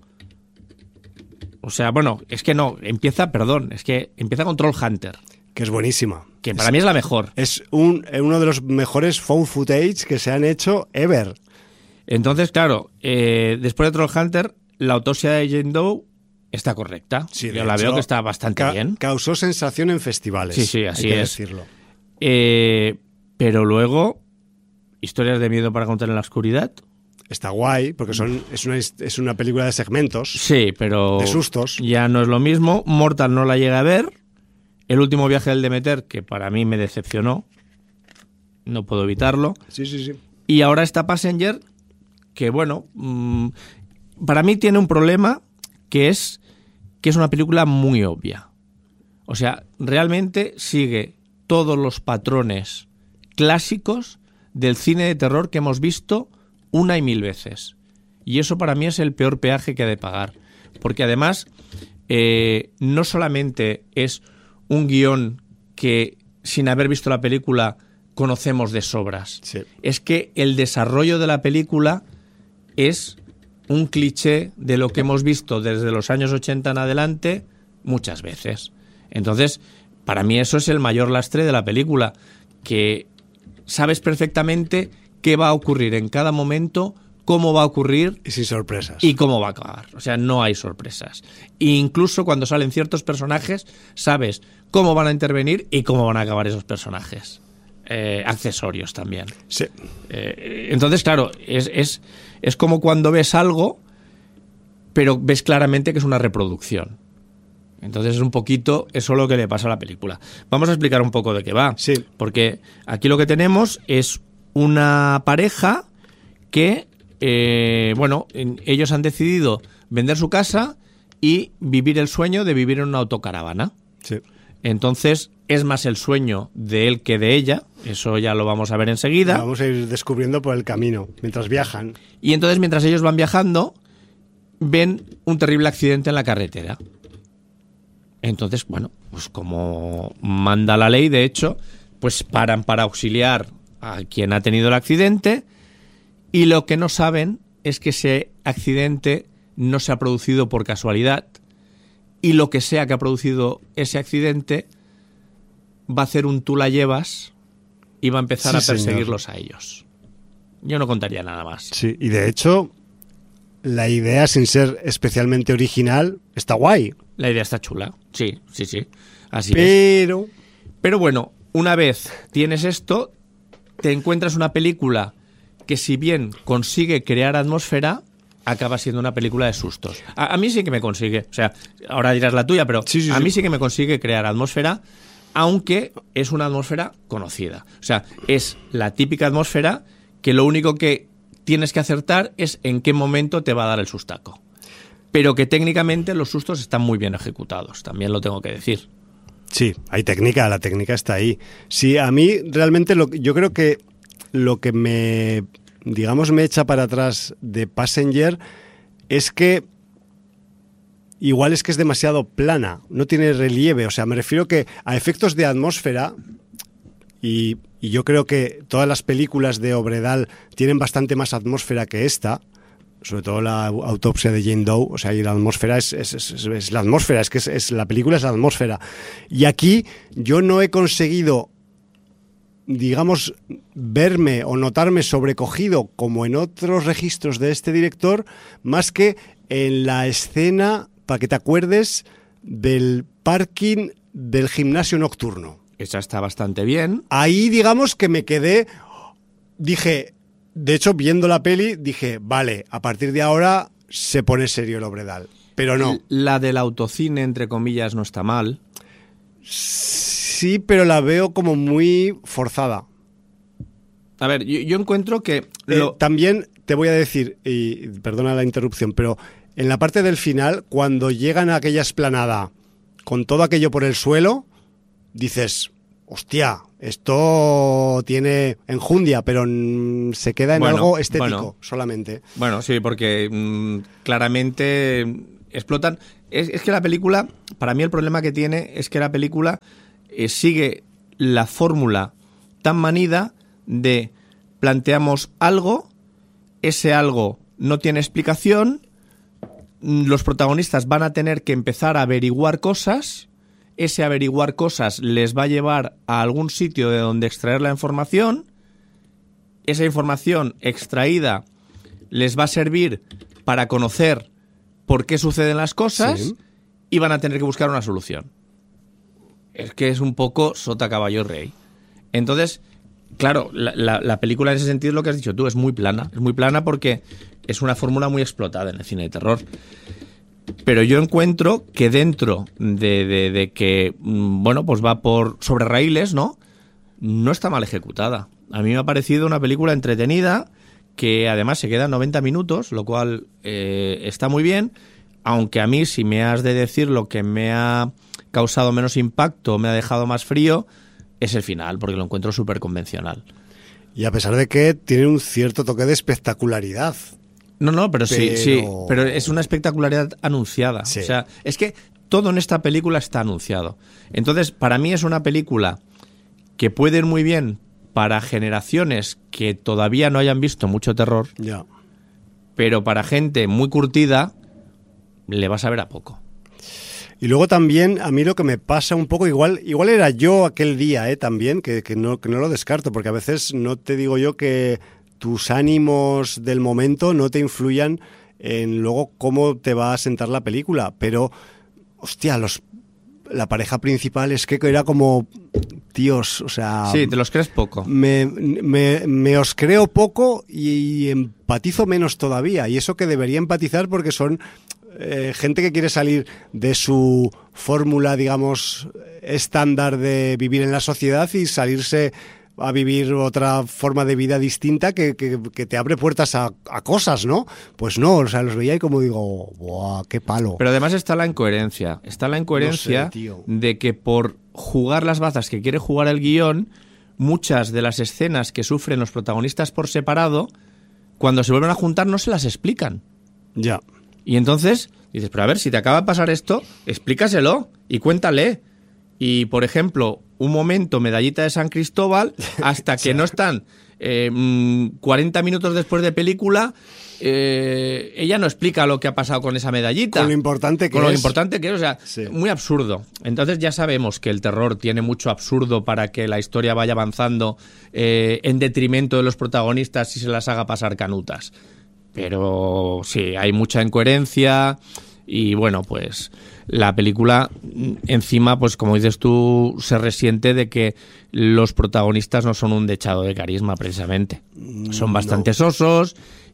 Speaker 2: O sea, bueno, es que no, empieza, perdón, es que empieza con Trollhunter.
Speaker 1: Que es buenísima.
Speaker 2: Que para es, mí es la mejor.
Speaker 1: Es un, uno de los mejores found footage que se han hecho ever.
Speaker 2: Entonces, claro, eh, después de Trollhunter, la autopsia de Jane Doe está correcta.
Speaker 1: Sí,
Speaker 2: yo la
Speaker 1: hecho,
Speaker 2: veo que está bastante
Speaker 1: ca-
Speaker 2: bien.
Speaker 1: Causó sensación en festivales.
Speaker 2: Sí, sí, así
Speaker 1: hay que
Speaker 2: es.
Speaker 1: decirlo.
Speaker 2: Eh, pero luego, historias de miedo para contar en la oscuridad.
Speaker 1: Está guay, porque son, es, una, es una película de segmentos.
Speaker 2: Sí, pero
Speaker 1: de sustos.
Speaker 2: Ya no es lo mismo. Mortal no la llega a ver. El último viaje del Demeter, que para mí me decepcionó. No puedo evitarlo.
Speaker 1: Sí, sí, sí.
Speaker 2: Y ahora está Passenger, que bueno, mmm, para mí tiene un problema, que es que es una película muy obvia. O sea, realmente sigue todos los patrones clásicos del cine de terror que hemos visto una y mil veces. Y eso para mí es el peor peaje que ha de pagar. Porque además, eh, no solamente es un guión que, sin haber visto la película, conocemos de sobras.
Speaker 1: Sí.
Speaker 2: Es que el desarrollo de la película es un cliché de lo que hemos visto desde los años ochenta en adelante muchas veces. Entonces, para mí eso es el mayor lastre de la película, que sabes perfectamente qué va a ocurrir en cada momento, cómo va a ocurrir
Speaker 1: y sin sorpresas.
Speaker 2: Y cómo va a acabar. O sea, no hay sorpresas. E incluso cuando salen ciertos personajes, sabes cómo van a intervenir y cómo van a acabar esos personajes. Eh, accesorios también.
Speaker 1: Sí.
Speaker 2: Eh, entonces, claro, es, es, es como cuando ves algo, pero ves claramente que es una reproducción. Entonces es un poquito eso lo que le pasa a la película. Vamos a explicar un poco de qué va.
Speaker 1: Sí.
Speaker 2: Porque aquí lo que tenemos es una pareja que, eh, bueno, en, ellos han decidido vender su casa y vivir el sueño de vivir en una autocaravana.
Speaker 1: Sí.
Speaker 2: Entonces es más el sueño de él que de ella. Eso ya lo vamos a ver enseguida.
Speaker 1: Lo vamos a ir descubriendo por el camino, mientras viajan.
Speaker 2: Y entonces, mientras ellos van viajando, ven un terrible accidente en la carretera. Entonces, bueno, pues como manda la ley, de hecho, pues paran para auxiliar a quien ha tenido el accidente, y lo que no saben es que ese accidente no se ha producido por casualidad, y lo que sea que ha producido ese accidente va a hacer un tú la llevas y va a empezar sí, a perseguirlos señor. a ellos. Yo no contaría nada más.
Speaker 1: Sí, y de hecho, la idea, sin ser especialmente original, está guay.
Speaker 2: La idea está chula, sí, sí, sí. Así
Speaker 1: Pero...
Speaker 2: es. Pero bueno, una vez tienes esto, te encuentras una película que, si bien consigue crear atmósfera, acaba siendo una película de sustos. A, a mí sí que me consigue, o sea, ahora dirás la tuya, pero
Speaker 1: sí, sí,
Speaker 2: a
Speaker 1: sí.
Speaker 2: mí sí que me consigue crear atmósfera, aunque es una atmósfera conocida. O sea, es la típica atmósfera que lo único que tienes que acertar es en qué momento te va a dar el sustaco. Pero que técnicamente los sustos están muy bien ejecutados, también lo tengo que decir.
Speaker 1: Sí, hay técnica, la técnica está ahí. Sí, a mí realmente lo, yo creo que lo que me, digamos, me echa para atrás de Passenger es que igual es que es demasiado plana, no tiene relieve. O sea, me refiero que a efectos de atmósfera, y, y yo creo que todas las películas de Obredal tienen bastante más atmósfera que esta, sobre todo la autopsia de Jane Doe. O sea, y la atmósfera es, es, es, es la atmósfera, es que es, es, la película es la atmósfera. Y aquí yo no he conseguido, digamos, verme o notarme sobrecogido como en otros registros de este director, más que en la escena, para que te acuerdes, del parking del gimnasio nocturno.
Speaker 2: Esa está bastante bien.
Speaker 1: Ahí, digamos, que me quedé, dije... De hecho, viendo la peli, dije, vale, a partir de ahora se pone serio el Obredal. Pero no.
Speaker 2: La del autocine, entre comillas, no está mal.
Speaker 1: Sí, pero la veo como muy forzada.
Speaker 2: A ver, yo, yo encuentro que...
Speaker 1: Eh,
Speaker 2: lo...
Speaker 1: También te voy a decir, y perdona la interrupción, pero en la parte del final, cuando llegan a aquella explanada con todo aquello por el suelo, dices, hostia, esto tiene enjundia, pero mm, se queda en
Speaker 2: bueno,
Speaker 1: algo estético
Speaker 2: bueno,
Speaker 1: solamente.
Speaker 2: Bueno, sí, porque mmm, claramente explotan... Es, es que la película, para mí el problema que tiene es que la película eh, sigue la fórmula tan manida de planteamos algo, ese algo no tiene explicación, los protagonistas van a tener que empezar a averiguar cosas, ese averiguar cosas les va a llevar a algún sitio de donde extraer la información, esa información extraída les va a servir para conocer por qué suceden las cosas, sí, y van a tener que buscar una solución. Es que es un poco sota caballo rey. Entonces, claro, la, la, la película en ese sentido, lo que has dicho tú, es muy plana. Es muy plana porque es una fórmula muy explotada en el cine de terror. Pero yo encuentro que dentro de, de, de que, bueno, pues va por sobre raíles, ¿no? No está mal ejecutada. A mí me ha parecido una película entretenida, que además se queda en noventa minutos, lo cual eh, está muy bien, aunque a mí, si me has de decir lo que me ha causado menos impacto, me ha dejado más frío, es el final, porque lo encuentro súper convencional.
Speaker 1: Y a pesar de que tiene un cierto toque de espectacularidad.
Speaker 2: No, no, pero, pero... sí, sí, pero es una espectacularidad anunciada. Sí. O sea, es que todo en esta película está anunciado. Entonces, para mí es una película que puede ir muy bien para generaciones que todavía no hayan visto mucho terror,
Speaker 1: ya,
Speaker 2: pero para gente muy curtida le vas a ver a poco.
Speaker 1: Y luego también a mí lo que me pasa un poco, igual igual era yo aquel día, ¿eh? También, que, que, no, que no lo descarto, porque a veces no te digo yo que tus ánimos del momento no te influyan en luego cómo te va a sentar la película, pero, hostia, los la pareja principal es que era como, tíos, o sea...
Speaker 2: Sí, te los crees poco.
Speaker 1: Me, me, me os creo poco y, y empatizo menos todavía. Y eso que debería empatizar porque son eh, gente que quiere salir de su fórmula, digamos, estándar de vivir en la sociedad y salirse a vivir otra forma de vida distinta que, que, que te abre puertas a, a cosas, ¿no? Pues no, o sea, los veía y como digo, ¡buah, qué palo!
Speaker 2: Pero además está la incoherencia, está la incoherencia no sé, de que por jugar las bazas que quiere jugar el guión, muchas de las escenas que sufren los protagonistas por separado, cuando se vuelven a juntar no se las explican.
Speaker 1: Ya.
Speaker 2: Y entonces dices, pero a ver, si te acaba de pasar esto, explícaselo y cuéntale. Y, por ejemplo, un momento, medallita de San Cristóbal, hasta que no están eh, cuarenta minutos después de película, eh, ella no explica lo que ha pasado con esa medallita.
Speaker 1: Con lo importante que
Speaker 2: con
Speaker 1: es.
Speaker 2: Con lo importante que es, o sea,
Speaker 1: sí.
Speaker 2: Muy absurdo. Entonces ya sabemos que el terror tiene mucho absurdo para que la historia vaya avanzando eh, en detrimento de los protagonistas y se las haga pasar canutas. Pero sí, hay mucha incoherencia y, bueno, pues... La película, encima, pues como dices tú, se resiente de que los protagonistas no son un dechado de carisma, precisamente. Son bastante no. sosos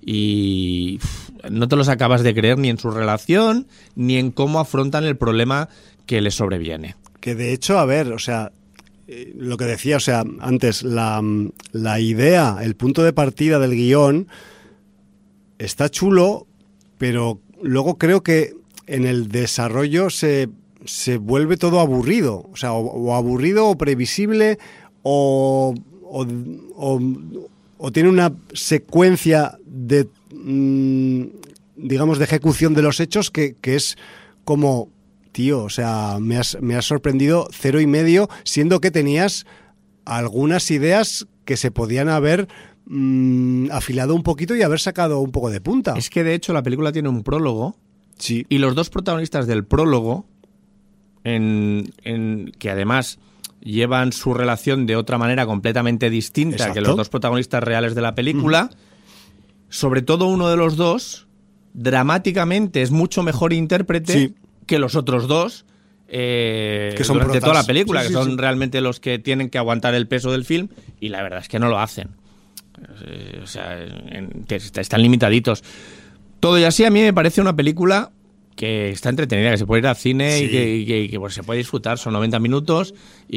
Speaker 2: y no te los acabas de creer ni en su relación, ni en cómo afrontan el problema que les sobreviene.
Speaker 1: Que de hecho, a ver, o sea, eh, lo que decía, o sea, antes, la, la idea, el punto de partida del guión está chulo, pero luego creo que en el desarrollo se, se vuelve todo aburrido, o sea, o, o aburrido o previsible o, o, o, o tiene una secuencia de, mmm, digamos, de ejecución de los hechos que, que es como, tío, o sea, me has, me has sorprendido cero y medio, siendo que tenías algunas ideas que se podían haber mmm, afilado un poquito y haber sacado un poco de punta.
Speaker 2: Es que, de hecho, la película tiene un prólogo.
Speaker 1: Sí.
Speaker 2: Y los dos protagonistas del prólogo, en, en, que además llevan su relación de otra manera completamente distinta Exacto. que los dos protagonistas reales de la película, uh-huh. sobre todo uno de los dos, dramáticamente es mucho mejor intérprete sí. que los otros dos eh,
Speaker 1: que son
Speaker 2: durante
Speaker 1: protas.
Speaker 2: toda la película, sí, sí, que son
Speaker 1: sí.
Speaker 2: realmente los que tienen que aguantar el peso del film, y la verdad es que no lo hacen. O sea, en, que están limitaditos. Todo y así, a mí me parece una película que está entretenida, que se puede ir al cine, sí. y que, y que, y que pues, se puede disfrutar. Son noventa minutos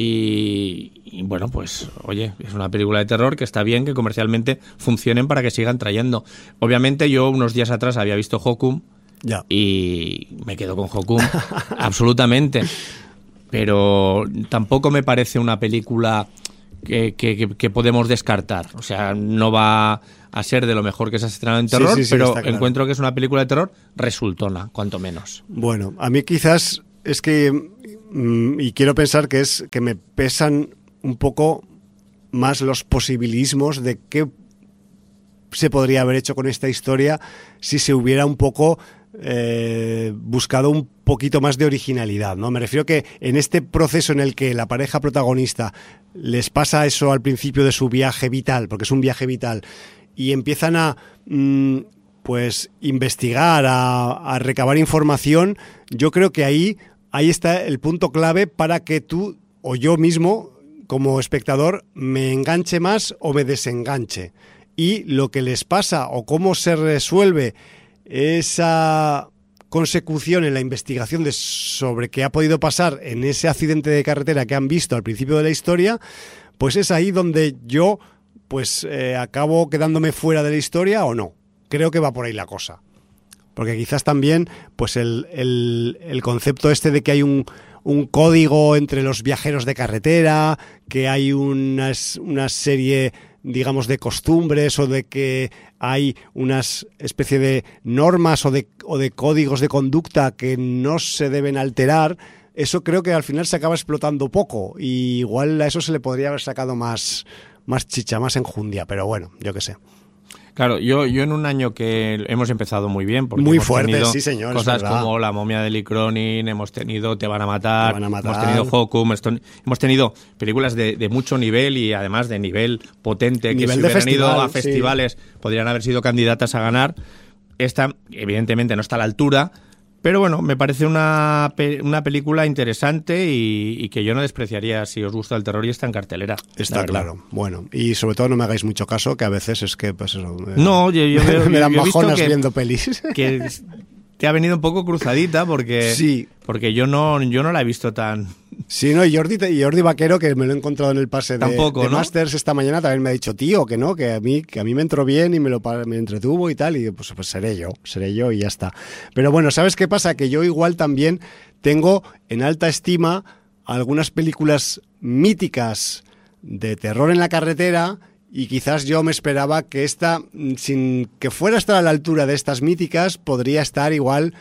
Speaker 2: y, y bueno, pues oye, es una película de terror que está bien que comercialmente funcionen para que sigan trayendo. Obviamente yo unos días atrás había visto Hokum
Speaker 1: ya.
Speaker 2: y me quedo con Hokum absolutamente, pero tampoco me parece una película que, que, que podemos descartar. O sea, no va a ser de lo mejor que se ha estrenado en terror, sí, sí, sí, pero claro. encuentro que es una película de terror resultona, cuanto menos.
Speaker 1: Bueno, a mí quizás es que, mm, y quiero pensar que es que me pesan un poco más los posibilismos de qué se podría haber hecho con esta historia si se hubiera un poco eh, buscado un poquito más de originalidad, ¿no? Me refiero que en este proceso en el que la pareja protagonista les pasa eso al principio de su viaje vital, porque es un viaje vital, y empiezan a mmm, pues investigar, a, a recabar información, yo creo que ahí, ahí está el punto clave para que tú o yo mismo, como espectador, me enganche más o me desenganche. Y lo que les pasa o cómo se resuelve esa consecución en la investigación de sobre qué ha podido pasar en ese accidente de carretera que han visto al principio de la historia, pues es ahí donde yo pues eh, acabo quedándome fuera de la historia o no. Creo que va por ahí la cosa. Porque quizás también pues el, el, el concepto este de que hay un, un código entre los viajeros de carretera, que hay una, una serie, digamos, de costumbres o de que hay una especie de normas o de, o de códigos de conducta que no se deben alterar, eso creo que al final se acaba explotando poco y igual a eso se le podría haber sacado más... más chicha, más enjundia, pero bueno, yo qué sé.
Speaker 2: Claro, yo, yo en un año que hemos empezado muy bien, porque
Speaker 1: muy
Speaker 2: hemos
Speaker 1: fuerte,
Speaker 2: tenido
Speaker 1: sí señor,
Speaker 2: cosas como La momia de Lee Cronin, hemos tenido Te van a matar,
Speaker 1: van a matar.
Speaker 2: hemos tenido Hokum, hemos tenido películas de, de mucho nivel y además de nivel potente,
Speaker 1: nivel
Speaker 2: que si
Speaker 1: de
Speaker 2: hubieran
Speaker 1: festival,
Speaker 2: ido a festivales sí. podrían haber sido candidatas a ganar. Esta, evidentemente, no está a la altura, pero bueno, me parece una, pe- una película interesante y, y que yo no despreciaría si os gusta el terror y está en cartelera.
Speaker 1: Está claro. Bueno, y sobre todo no me hagáis mucho caso, que a veces es que, pues eso... Eh,
Speaker 2: no, yo, yo veo...
Speaker 1: me dan
Speaker 2: yo
Speaker 1: bajonas
Speaker 2: que,
Speaker 1: viendo pelis.
Speaker 2: Que te ha venido un poco cruzadita porque,
Speaker 1: sí.
Speaker 2: porque yo no, yo no la he visto tan...
Speaker 1: Sí, no, y Jordi, y Jordi Vaquero, que me lo he encontrado en el pase de,
Speaker 2: Tampoco,
Speaker 1: de
Speaker 2: ¿no?
Speaker 1: Masters esta mañana, también me ha dicho, tío, que no, que a mí, que a mí me entró bien y me lo me entretuvo y tal, y pues, pues seré yo, seré yo y ya está. Pero bueno, ¿sabes qué pasa? Que yo igual también tengo en alta estima algunas películas míticas de terror en la carretera y quizás yo me esperaba que esta, sin que fuera a estar a la altura de estas míticas, podría estar igual...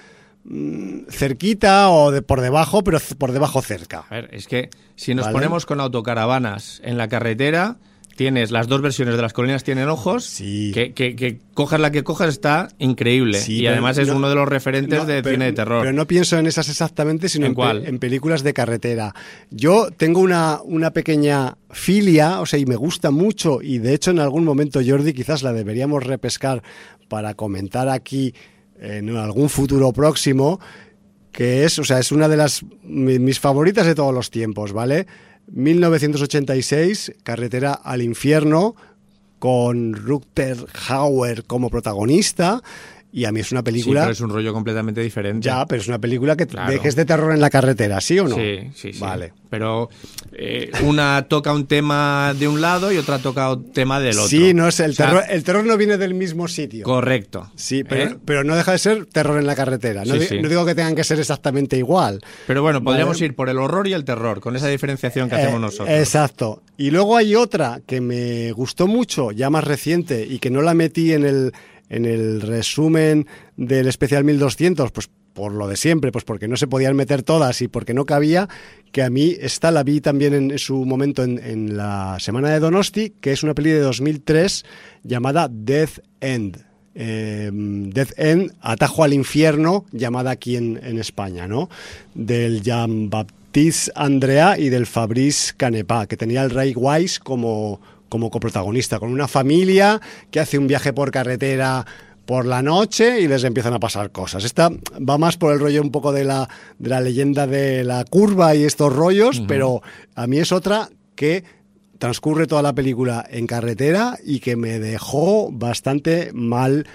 Speaker 1: cerquita o de por debajo, pero por debajo cerca.
Speaker 2: A ver, es que si nos
Speaker 1: ¿Vale?
Speaker 2: ponemos con autocaravanas en la carretera, tienes las dos versiones de Las colinas tienen ojos,
Speaker 1: sí.
Speaker 2: que, que, que cojas la que cojas está increíble,
Speaker 1: sí,
Speaker 2: y además es
Speaker 1: no,
Speaker 2: uno de los referentes
Speaker 1: no,
Speaker 2: de
Speaker 1: pero,
Speaker 2: cine de terror.
Speaker 1: Pero no pienso en esas exactamente, sino
Speaker 2: ¿En,
Speaker 1: en,
Speaker 2: cuál?
Speaker 1: en películas de carretera. Yo tengo una, una pequeña filia, o sea, y me gusta mucho, y de hecho en algún momento, Jordi, quizás la deberíamos repescar para comentar aquí en algún futuro próximo, que es, o sea, es una de las mis favoritas de todos los tiempos, ¿vale? mil novecientos ochenta y seis, Carretera al infierno, con Rutger Hauer como protagonista, y a mí es una película...
Speaker 2: Sí, pero es un rollo completamente diferente.
Speaker 1: Ya, pero es una película que,
Speaker 2: claro.
Speaker 1: de, que es de terror en la carretera, ¿sí o no?
Speaker 2: Sí, sí, sí.
Speaker 1: Vale.
Speaker 2: Pero eh, una toca un tema de un lado y otra toca un tema del otro.
Speaker 1: Sí, no es el,
Speaker 2: o sea,
Speaker 1: terror, el terror no viene del mismo sitio.
Speaker 2: Correcto.
Speaker 1: Sí, pero,
Speaker 2: ¿Eh?
Speaker 1: pero no deja de ser terror en la carretera. No,
Speaker 2: sí,
Speaker 1: di-
Speaker 2: sí.
Speaker 1: no digo que tengan que ser exactamente igual.
Speaker 2: Pero bueno, podríamos
Speaker 1: ¿vale?
Speaker 2: ir por el horror y el terror, con esa diferenciación que
Speaker 1: Eh,
Speaker 2: hacemos nosotros.
Speaker 1: Exacto. Y luego hay otra que me gustó mucho, ya más reciente, y que no la metí en el, en el resumen del especial mil doscientos, pues por lo de siempre, pues porque no se podían meter todas y porque no cabía, que a mí esta la vi también en su momento en, en la Semana de Donosti, que es una peli de dos mil tres llamada Death End. Eh, Death End, Atajo al infierno, llamada aquí en, en España, ¿no? Del Jean-Baptiste Andrea y del Fabrice Canepa, que tenía el Ray Wise como, como coprotagonista, con una familia que hace un viaje por carretera por la noche y les empiezan a pasar cosas. Esta va más por el rollo un poco de la, de la leyenda de la curva y estos rollos, uh-huh. pero a mí es otra que transcurre toda la película en carretera y que me dejó bastante mal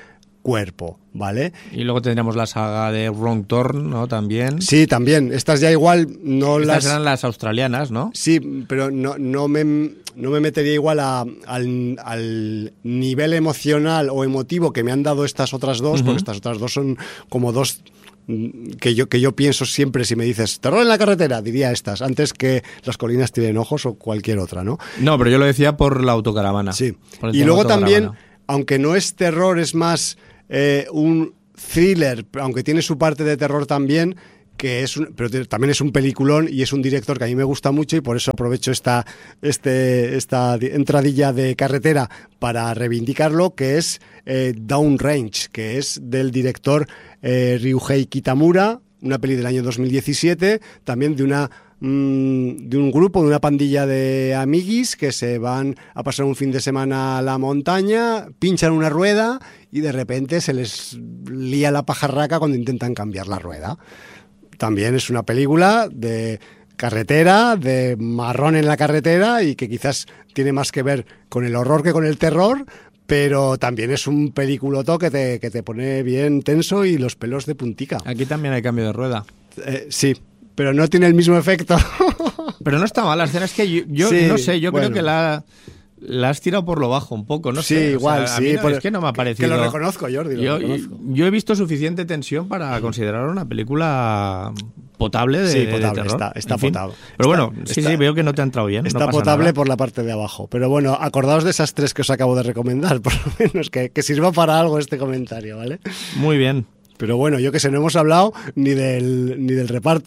Speaker 1: cuerpo, ¿vale?
Speaker 2: Y luego tendríamos la saga de Wrong Turn, ¿no? También.
Speaker 1: Sí, también. Estas ya igual no
Speaker 2: Estas
Speaker 1: las...
Speaker 2: eran las australianas, ¿no?
Speaker 1: Sí, pero no, no, me, no me metería igual a, al, al nivel emocional o emotivo que me han dado estas otras dos, uh-huh. porque estas otras dos son como dos... Que yo, que yo pienso siempre, si me dices terror en la carretera, diría estas, antes que Las colinas tienen ojos o cualquier otra, ¿no?
Speaker 2: No, pero yo lo decía por la autocaravana.
Speaker 1: Sí. Y luego también, aunque no es terror, es más eh, un thriller, aunque tiene su parte de terror también, que es un, pero también es un peliculón y es un director que a mí me gusta mucho y por eso aprovecho esta, este, esta entradilla de carretera para reivindicarlo, que es eh, Downrange, que es del director eh, Ryuhei Kitamura, una peli del año dos mil diecisiete, también de una mmm, de un grupo, de una pandilla de amiguis que se van a pasar un fin de semana a la montaña, pinchan una rueda y de repente se les lía la pajarraca cuando intentan cambiar la rueda. También es una película de carretera, de marrón en la carretera y que quizás tiene más que ver con el horror que con el terror, pero también es un peliculoto que te, que te pone bien tenso y los pelos de puntica.
Speaker 2: Aquí también hay cambio de rueda.
Speaker 1: Eh, sí, pero no tiene el mismo efecto.
Speaker 2: Pero no está mal, la escena es que yo, yo sí, no sé, yo bueno. creo que la... La has tirado por lo bajo un poco, no
Speaker 1: sí,
Speaker 2: sé.
Speaker 1: igual,
Speaker 2: o sea, a
Speaker 1: sí.
Speaker 2: mí no,
Speaker 1: por,
Speaker 2: es que no me ha parecido...
Speaker 1: Que lo reconozco, Jordi, lo
Speaker 2: yo,
Speaker 1: reconozco.
Speaker 2: Yo he visto suficiente tensión para considerar una película potable de,
Speaker 1: sí, potable,
Speaker 2: de terror.
Speaker 1: está, está
Speaker 2: en fin.
Speaker 1: potable.
Speaker 2: Pero bueno,
Speaker 1: está,
Speaker 2: sí,
Speaker 1: está,
Speaker 2: sí, veo que no te ha entrado bien.
Speaker 1: Está
Speaker 2: no pasa
Speaker 1: potable
Speaker 2: nada.
Speaker 1: por la parte de abajo. Pero bueno, acordaos de esas tres que os acabo de recomendar, por lo menos, que, que sirva para algo este comentario, ¿vale?
Speaker 2: Muy bien.
Speaker 1: Pero bueno, yo que sé, no hemos hablado ni del, ni del reparto.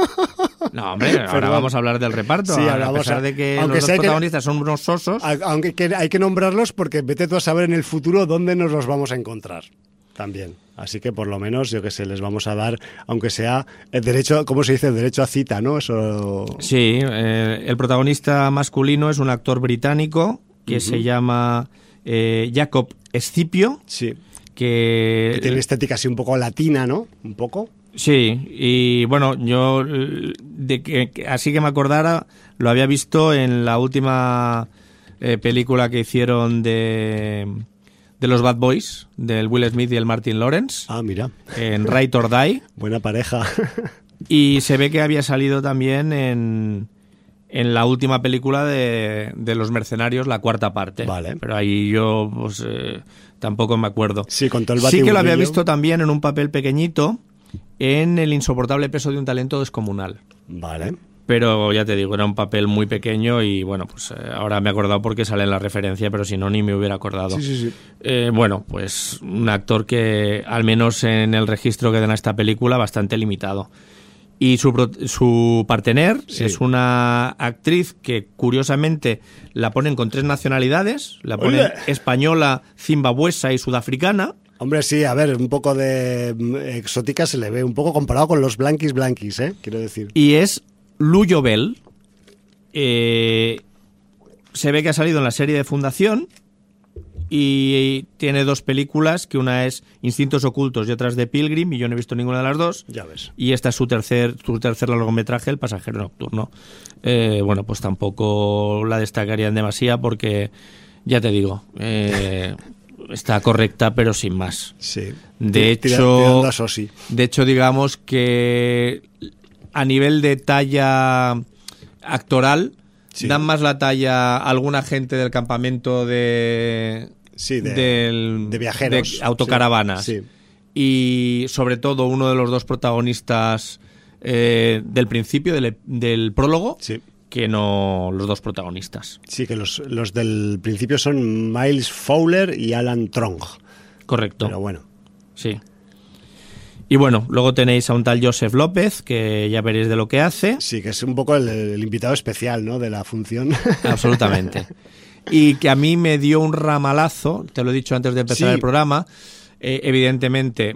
Speaker 2: No, hombre, ahora Perdón. vamos a hablar del reparto.
Speaker 1: Sí,
Speaker 2: a pesar a, de que los dos protagonistas que, son unos sosos.
Speaker 1: Aunque que hay que nombrarlos porque vete tú a saber en el futuro dónde nos los vamos a encontrar. También. Así que por lo menos, yo que sé, les vamos a dar, aunque sea el derecho, ¿cómo se dice? El derecho a cita, ¿no? Eso...
Speaker 2: Sí, eh, el protagonista masculino es un actor británico que uh-huh. se llama eh, Jacob Scipio.
Speaker 1: Sí.
Speaker 2: Que,
Speaker 1: que tiene estética así un poco latina, ¿no? Un poco.
Speaker 2: Sí, y bueno, yo de que, así que me acordara, lo había visto en la última eh, película que hicieron de, de los Bad Boys, del Will Smith y el Martin Lawrence.
Speaker 1: Ah, mira.
Speaker 2: En Right or Die.
Speaker 1: Buena pareja.
Speaker 2: Y se ve que había salido también en, en la última película de, de Los Mercenarios, la cuarta parte.
Speaker 1: Vale.
Speaker 2: Pero ahí yo pues eh, tampoco me acuerdo.
Speaker 1: Sí, con todo el
Speaker 2: sí que lo había visto también en un papel pequeñito en El insoportable peso de un talento descomunal.
Speaker 1: Vale.
Speaker 2: Pero ya te digo, era un papel muy pequeño y bueno, pues eh, ahora me he acordado porque sale en la referencia, pero si no, ni me hubiera acordado.
Speaker 1: Sí, sí, sí.
Speaker 2: Eh, bueno, pues un actor que, al menos en el registro que dan a esta película, bastante limitado. Y su, su partener sí. es una actriz que, curiosamente, la ponen con tres nacionalidades. La ponen Oye. española, zimbabuesa y sudafricana.
Speaker 1: Hombre, sí, a ver, un poco de exótica se le ve, un poco comparado con los blanquis blanquis, ¿eh? Quiero decir.
Speaker 2: Y es Lou Jobel. Eh, se ve que ha salido en la serie de Fundación y tiene dos películas, que una es Instintos ocultos y otra es The Pilgrim, y yo no he visto ninguna de las dos.
Speaker 1: Ya ves.
Speaker 2: Y esta es su tercer, su tercer largometraje, El pasajero nocturno. Eh, bueno, pues tampoco la destacaría en demasía porque, ya te digo... Eh, está correcta, pero sin más.
Speaker 1: Sí.
Speaker 2: De hecho, de hecho, digamos que a nivel de talla actoral, sí. dan más la talla a alguna gente del campamento de,
Speaker 1: sí, de,
Speaker 2: del,
Speaker 1: de viajeros,
Speaker 2: de autocaravanas.
Speaker 1: Sí. Sí.
Speaker 2: Y sobre todo uno de los dos protagonistas eh, del principio, del, del prólogo.
Speaker 1: Sí.
Speaker 2: Que no los dos protagonistas.
Speaker 1: Sí, que los, los del principio son Miles Fowler y Alan Trong.
Speaker 2: Correcto.
Speaker 1: Pero bueno.
Speaker 2: Sí. Y bueno, luego tenéis a un tal Joseph López, que ya veréis de lo que hace.
Speaker 1: Sí, que es un poco el, el invitado especial, ¿no?, de la función.
Speaker 2: Absolutamente. Y que a mí me dio un ramalazo, te lo he dicho antes de empezar
Speaker 1: sí.
Speaker 2: el programa, eh, evidentemente...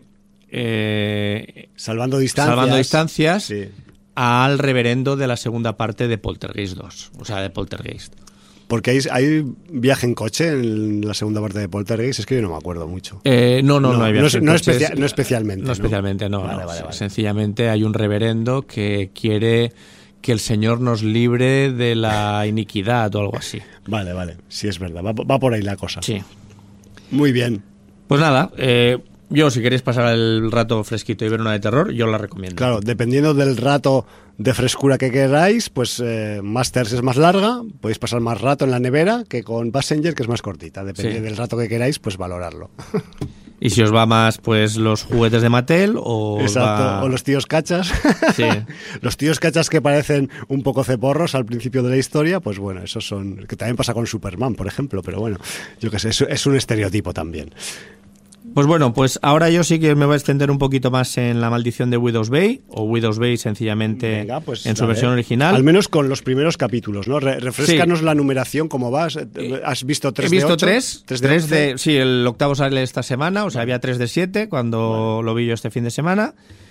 Speaker 2: Eh,
Speaker 1: salvando distancias.
Speaker 2: Salvando distancias.
Speaker 1: Sí.
Speaker 2: Al reverendo de la segunda parte de Poltergeist dos, o sea, de Poltergeist.
Speaker 1: Porque hay, hay viaje en coche en la segunda parte de Poltergeist, es que yo no me acuerdo mucho.
Speaker 2: Eh, no, no, no, no hay viaje
Speaker 1: no,
Speaker 2: en
Speaker 1: no,
Speaker 2: coche.
Speaker 1: Especia- no especialmente.
Speaker 2: No,
Speaker 1: no
Speaker 2: especialmente, no.
Speaker 1: Vale,
Speaker 2: no.
Speaker 1: vale, vale.
Speaker 2: Sencillamente hay un reverendo que quiere que el Señor nos libre de la iniquidad o algo así.
Speaker 1: Vale, vale, sí es verdad, va, va por ahí la cosa.
Speaker 2: Sí.
Speaker 1: Muy bien.
Speaker 2: Pues nada, eh, yo si queréis pasar el rato fresquito y ver una de terror, yo la recomiendo.
Speaker 1: Claro, dependiendo del rato de frescura que queráis, pues eh, Masters es más larga, podéis pasar más rato en la nevera que con Passenger, que es más cortita. Depende
Speaker 2: Sí.
Speaker 1: del rato que queráis, pues valorarlo.
Speaker 2: Y si os va más, pues los juguetes de Mattel o os
Speaker 1: Exacto,
Speaker 2: va...
Speaker 1: o los tíos cachas.
Speaker 2: Sí.
Speaker 1: Los tíos cachas que parecen un poco ceporros al principio de la historia, pues bueno, esos son... Que también pasa con Superman, por ejemplo, pero bueno, yo qué sé, es, es un estereotipo también.
Speaker 2: Pues bueno, pues ahora yo sí que me voy a extender un poquito más en La maldición de Widow's Bay, o Widow's Bay sencillamente
Speaker 1: Venga, pues,
Speaker 2: en su
Speaker 1: dale.
Speaker 2: versión original.
Speaker 1: Al menos con los primeros capítulos, ¿no? Re- refrescanos
Speaker 2: Sí.
Speaker 1: la numeración, ¿cómo vas? ¿Has visto tres
Speaker 2: He visto
Speaker 1: de ocho?
Speaker 2: tres,
Speaker 1: ¿Tres de
Speaker 2: tres
Speaker 1: once?
Speaker 2: de, sí, el octavo sale esta semana, o sea, había tres de siete cuando lo vi yo este fin de semana,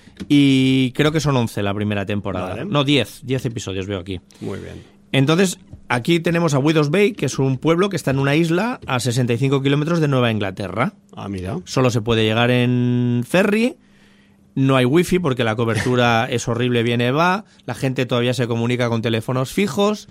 Speaker 2: y creo que son once la primera temporada.
Speaker 1: Vale.
Speaker 2: No, diez, diez episodios veo aquí.
Speaker 1: Muy bien.
Speaker 2: Entonces, aquí tenemos a Widow's Bay, que es un pueblo que está en una isla a sesenta y cinco kilómetros de Nueva Inglaterra.
Speaker 1: Ah, mira.
Speaker 2: Solo se puede llegar en ferry, no hay wifi porque la cobertura es horrible, viene, va, la gente todavía se comunica con teléfonos fijos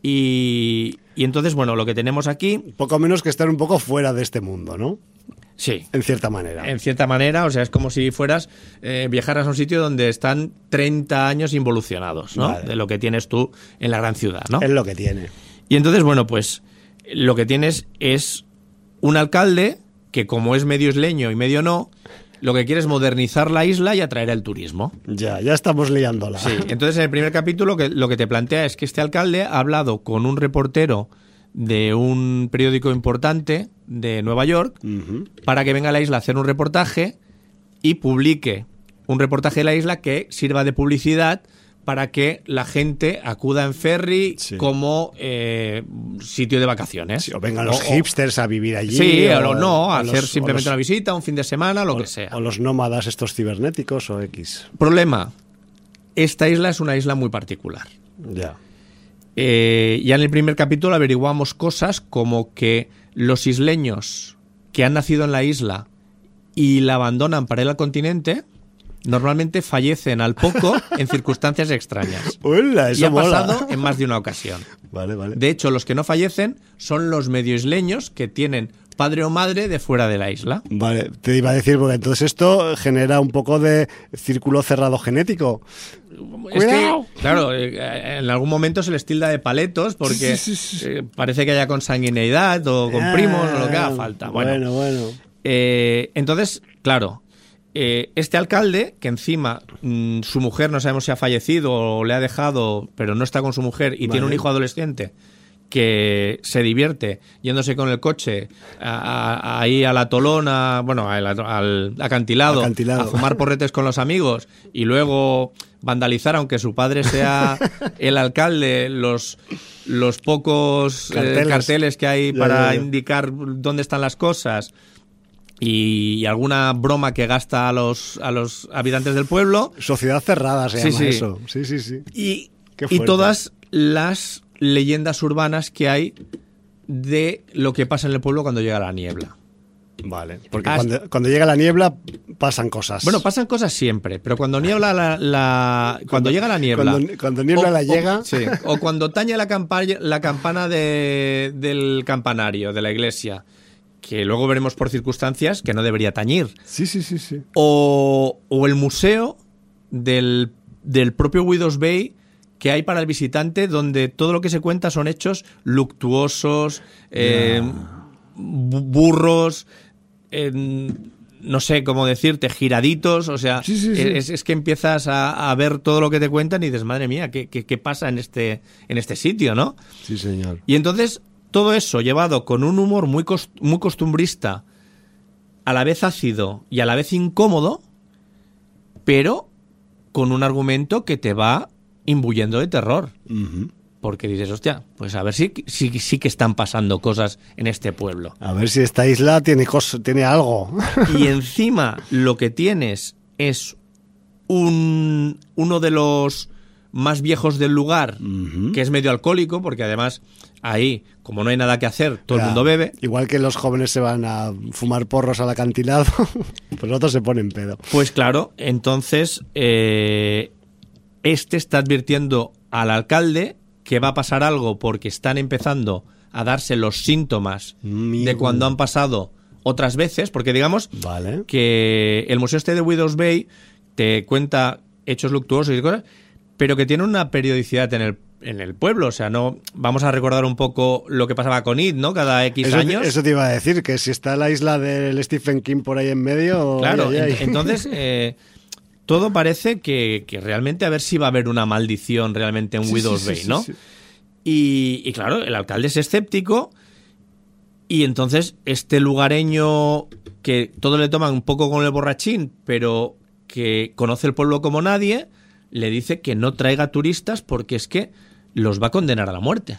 Speaker 2: y, y entonces, bueno, lo que tenemos aquí,
Speaker 1: Poco menos que estar un poco fuera de este mundo, ¿no?
Speaker 2: sí,
Speaker 1: En cierta manera.
Speaker 2: en cierta manera, o sea, es como si fueras, eh, viajaras a un sitio donde están treinta años involucionados, ¿no?
Speaker 1: Vale.
Speaker 2: De lo que tienes tú en la gran ciudad, ¿no?
Speaker 1: Es lo que tiene.
Speaker 2: Y entonces, bueno, pues lo que tienes es un alcalde que, como es medio isleño y medio no, lo que quiere es modernizar la isla y atraer el turismo.
Speaker 1: Ya, ya estamos liándola.
Speaker 2: Sí, entonces en el primer capítulo que, lo que te plantea es que este alcalde ha hablado con un reportero de un periódico importante de Nueva York
Speaker 1: Ujú.
Speaker 2: para que venga a la isla a hacer un reportaje y publique un reportaje de la isla que sirva de publicidad para que la gente acuda en ferry
Speaker 1: Sí.
Speaker 2: como eh, sitio de vacaciones.
Speaker 1: Sí, o vengan los
Speaker 2: O-
Speaker 1: hipsters a vivir allí.
Speaker 2: Sí, o, lo- no, a
Speaker 1: o
Speaker 2: hacer
Speaker 1: los-
Speaker 2: simplemente
Speaker 1: o
Speaker 2: una
Speaker 1: los-
Speaker 2: visita, un fin de semana, lo
Speaker 1: o-
Speaker 2: que sea.
Speaker 1: O los nómadas estos cibernéticos o X.
Speaker 2: Problema, esta isla es una isla muy particular.
Speaker 1: Ya.
Speaker 2: Eh, ya en el primer capítulo averiguamos cosas como que los isleños que han nacido en la isla y la abandonan para ir al continente normalmente fallecen al poco en circunstancias extrañas.
Speaker 1: Hola, eso
Speaker 2: Y ha
Speaker 1: mola.
Speaker 2: pasado en más de una ocasión.
Speaker 1: Vale, vale.
Speaker 2: De hecho, los que no fallecen son los medio isleños que tienen padre o madre de fuera de la isla.
Speaker 1: Vale, te iba a decir, porque entonces esto genera un poco de círculo cerrado genético.
Speaker 2: Es
Speaker 1: ¡Cuidado!
Speaker 2: que, claro, eh, en algún momento se les tilda de paletos porque
Speaker 1: Sí, sí, sí.
Speaker 2: eh, parece que haya consanguineidad o con primos o lo que haga falta. Bueno,
Speaker 1: Bueno, bueno.
Speaker 2: eh, entonces, claro, eh, este alcalde, que encima mm, su mujer no sabemos si ha fallecido o le ha dejado, pero no está con su mujer y
Speaker 1: Vale.
Speaker 2: tiene un hijo adolescente que se divierte yéndose con el coche a- a- ahí a la tolona, bueno, al, al acantilado,
Speaker 1: Acantilado.
Speaker 2: a fumar porretes con los amigos y luego vandalizar, aunque su padre sea el alcalde, los, los pocos eh,
Speaker 1: Carteles.
Speaker 2: carteles que hay
Speaker 1: Ya,
Speaker 2: para
Speaker 1: ya, ya.
Speaker 2: indicar dónde están las cosas y, y alguna broma que gasta a los, a los habitantes del pueblo
Speaker 1: Sociedad cerrada se
Speaker 2: Sí,
Speaker 1: llama
Speaker 2: sí.
Speaker 1: eso. Sí, sí, sí.
Speaker 2: y,
Speaker 1: Qué
Speaker 2: y
Speaker 1: fuerte.
Speaker 2: todas las leyendas urbanas que hay de lo que pasa en el pueblo cuando llega la niebla.
Speaker 1: Vale, porque
Speaker 2: Hasta-
Speaker 1: cuando, cuando llega la niebla pasan cosas.
Speaker 2: Bueno, pasan cosas siempre, pero cuando niebla la, la- cuando llega la niebla,
Speaker 1: Cuando, cuando niebla
Speaker 2: o-
Speaker 1: la
Speaker 2: o-
Speaker 1: llega,
Speaker 2: sí, o cuando tañe la, campa- la campana de- del campanario de la iglesia, que luego veremos por circunstancias que no debería tañir,
Speaker 1: sí, sí, sí, sí.
Speaker 2: o, o el museo del, del propio Widow's Bay que hay para el visitante, donde todo lo que se cuenta son hechos luctuosos, eh, bu- burros, eh, no sé cómo decirte, giraditos, o sea,
Speaker 1: Sí, sí, sí.
Speaker 2: Es, es que empiezas a, a ver todo lo que te cuentan y dices, madre mía, ¿qué, qué, qué pasa en este, en este sitio, no?
Speaker 1: Sí, señor.
Speaker 2: Y entonces, todo eso llevado con un humor muy, cost- muy costumbrista, a la vez ácido y a la vez incómodo, pero con un argumento que te va imbuyendo de terror.
Speaker 1: Ujú.
Speaker 2: Porque dices, hostia, pues a ver si sí, sí que están pasando cosas en este pueblo.
Speaker 1: A ver si esta isla tiene, cos- tiene algo.
Speaker 2: Y encima lo que tienes es un, uno de los más viejos del lugar,
Speaker 1: Ujú.
Speaker 2: que es medio alcohólico, porque además ahí, como no hay nada que hacer, todo
Speaker 1: Ya,
Speaker 2: el mundo bebe.
Speaker 1: Igual que los jóvenes se van a fumar porros al acantilado, pues los otros se ponen pedo.
Speaker 2: Pues claro, entonces eh, este está advirtiendo al alcalde que va a pasar algo porque están empezando a darse los síntomas
Speaker 1: Amigo.
Speaker 2: de cuando han pasado otras veces, porque digamos
Speaker 1: vale.
Speaker 2: que el museo este de Widows Bay te cuenta hechos luctuosos y cosas, pero que tiene una periodicidad en el en el pueblo, o sea, no vamos a recordar un poco lo que pasaba con It, ¿no? Cada X
Speaker 1: eso,
Speaker 2: años.
Speaker 1: Eso te iba a decir, que si está la isla del Stephen King por ahí en medio...
Speaker 2: Claro,
Speaker 1: ay, ay, ay.
Speaker 2: entonces eh, todo parece que, que realmente a ver si va a haber una maldición realmente en
Speaker 1: sí,
Speaker 2: Widows
Speaker 1: sí,
Speaker 2: Bay,
Speaker 1: sí,
Speaker 2: ¿no?
Speaker 1: sí, sí.
Speaker 2: Y, y claro, el alcalde es escéptico y entonces este lugareño que todo le toma un poco con el borrachín, pero que conoce el pueblo como nadie, le dice que no traiga turistas porque es que los va a condenar a la muerte.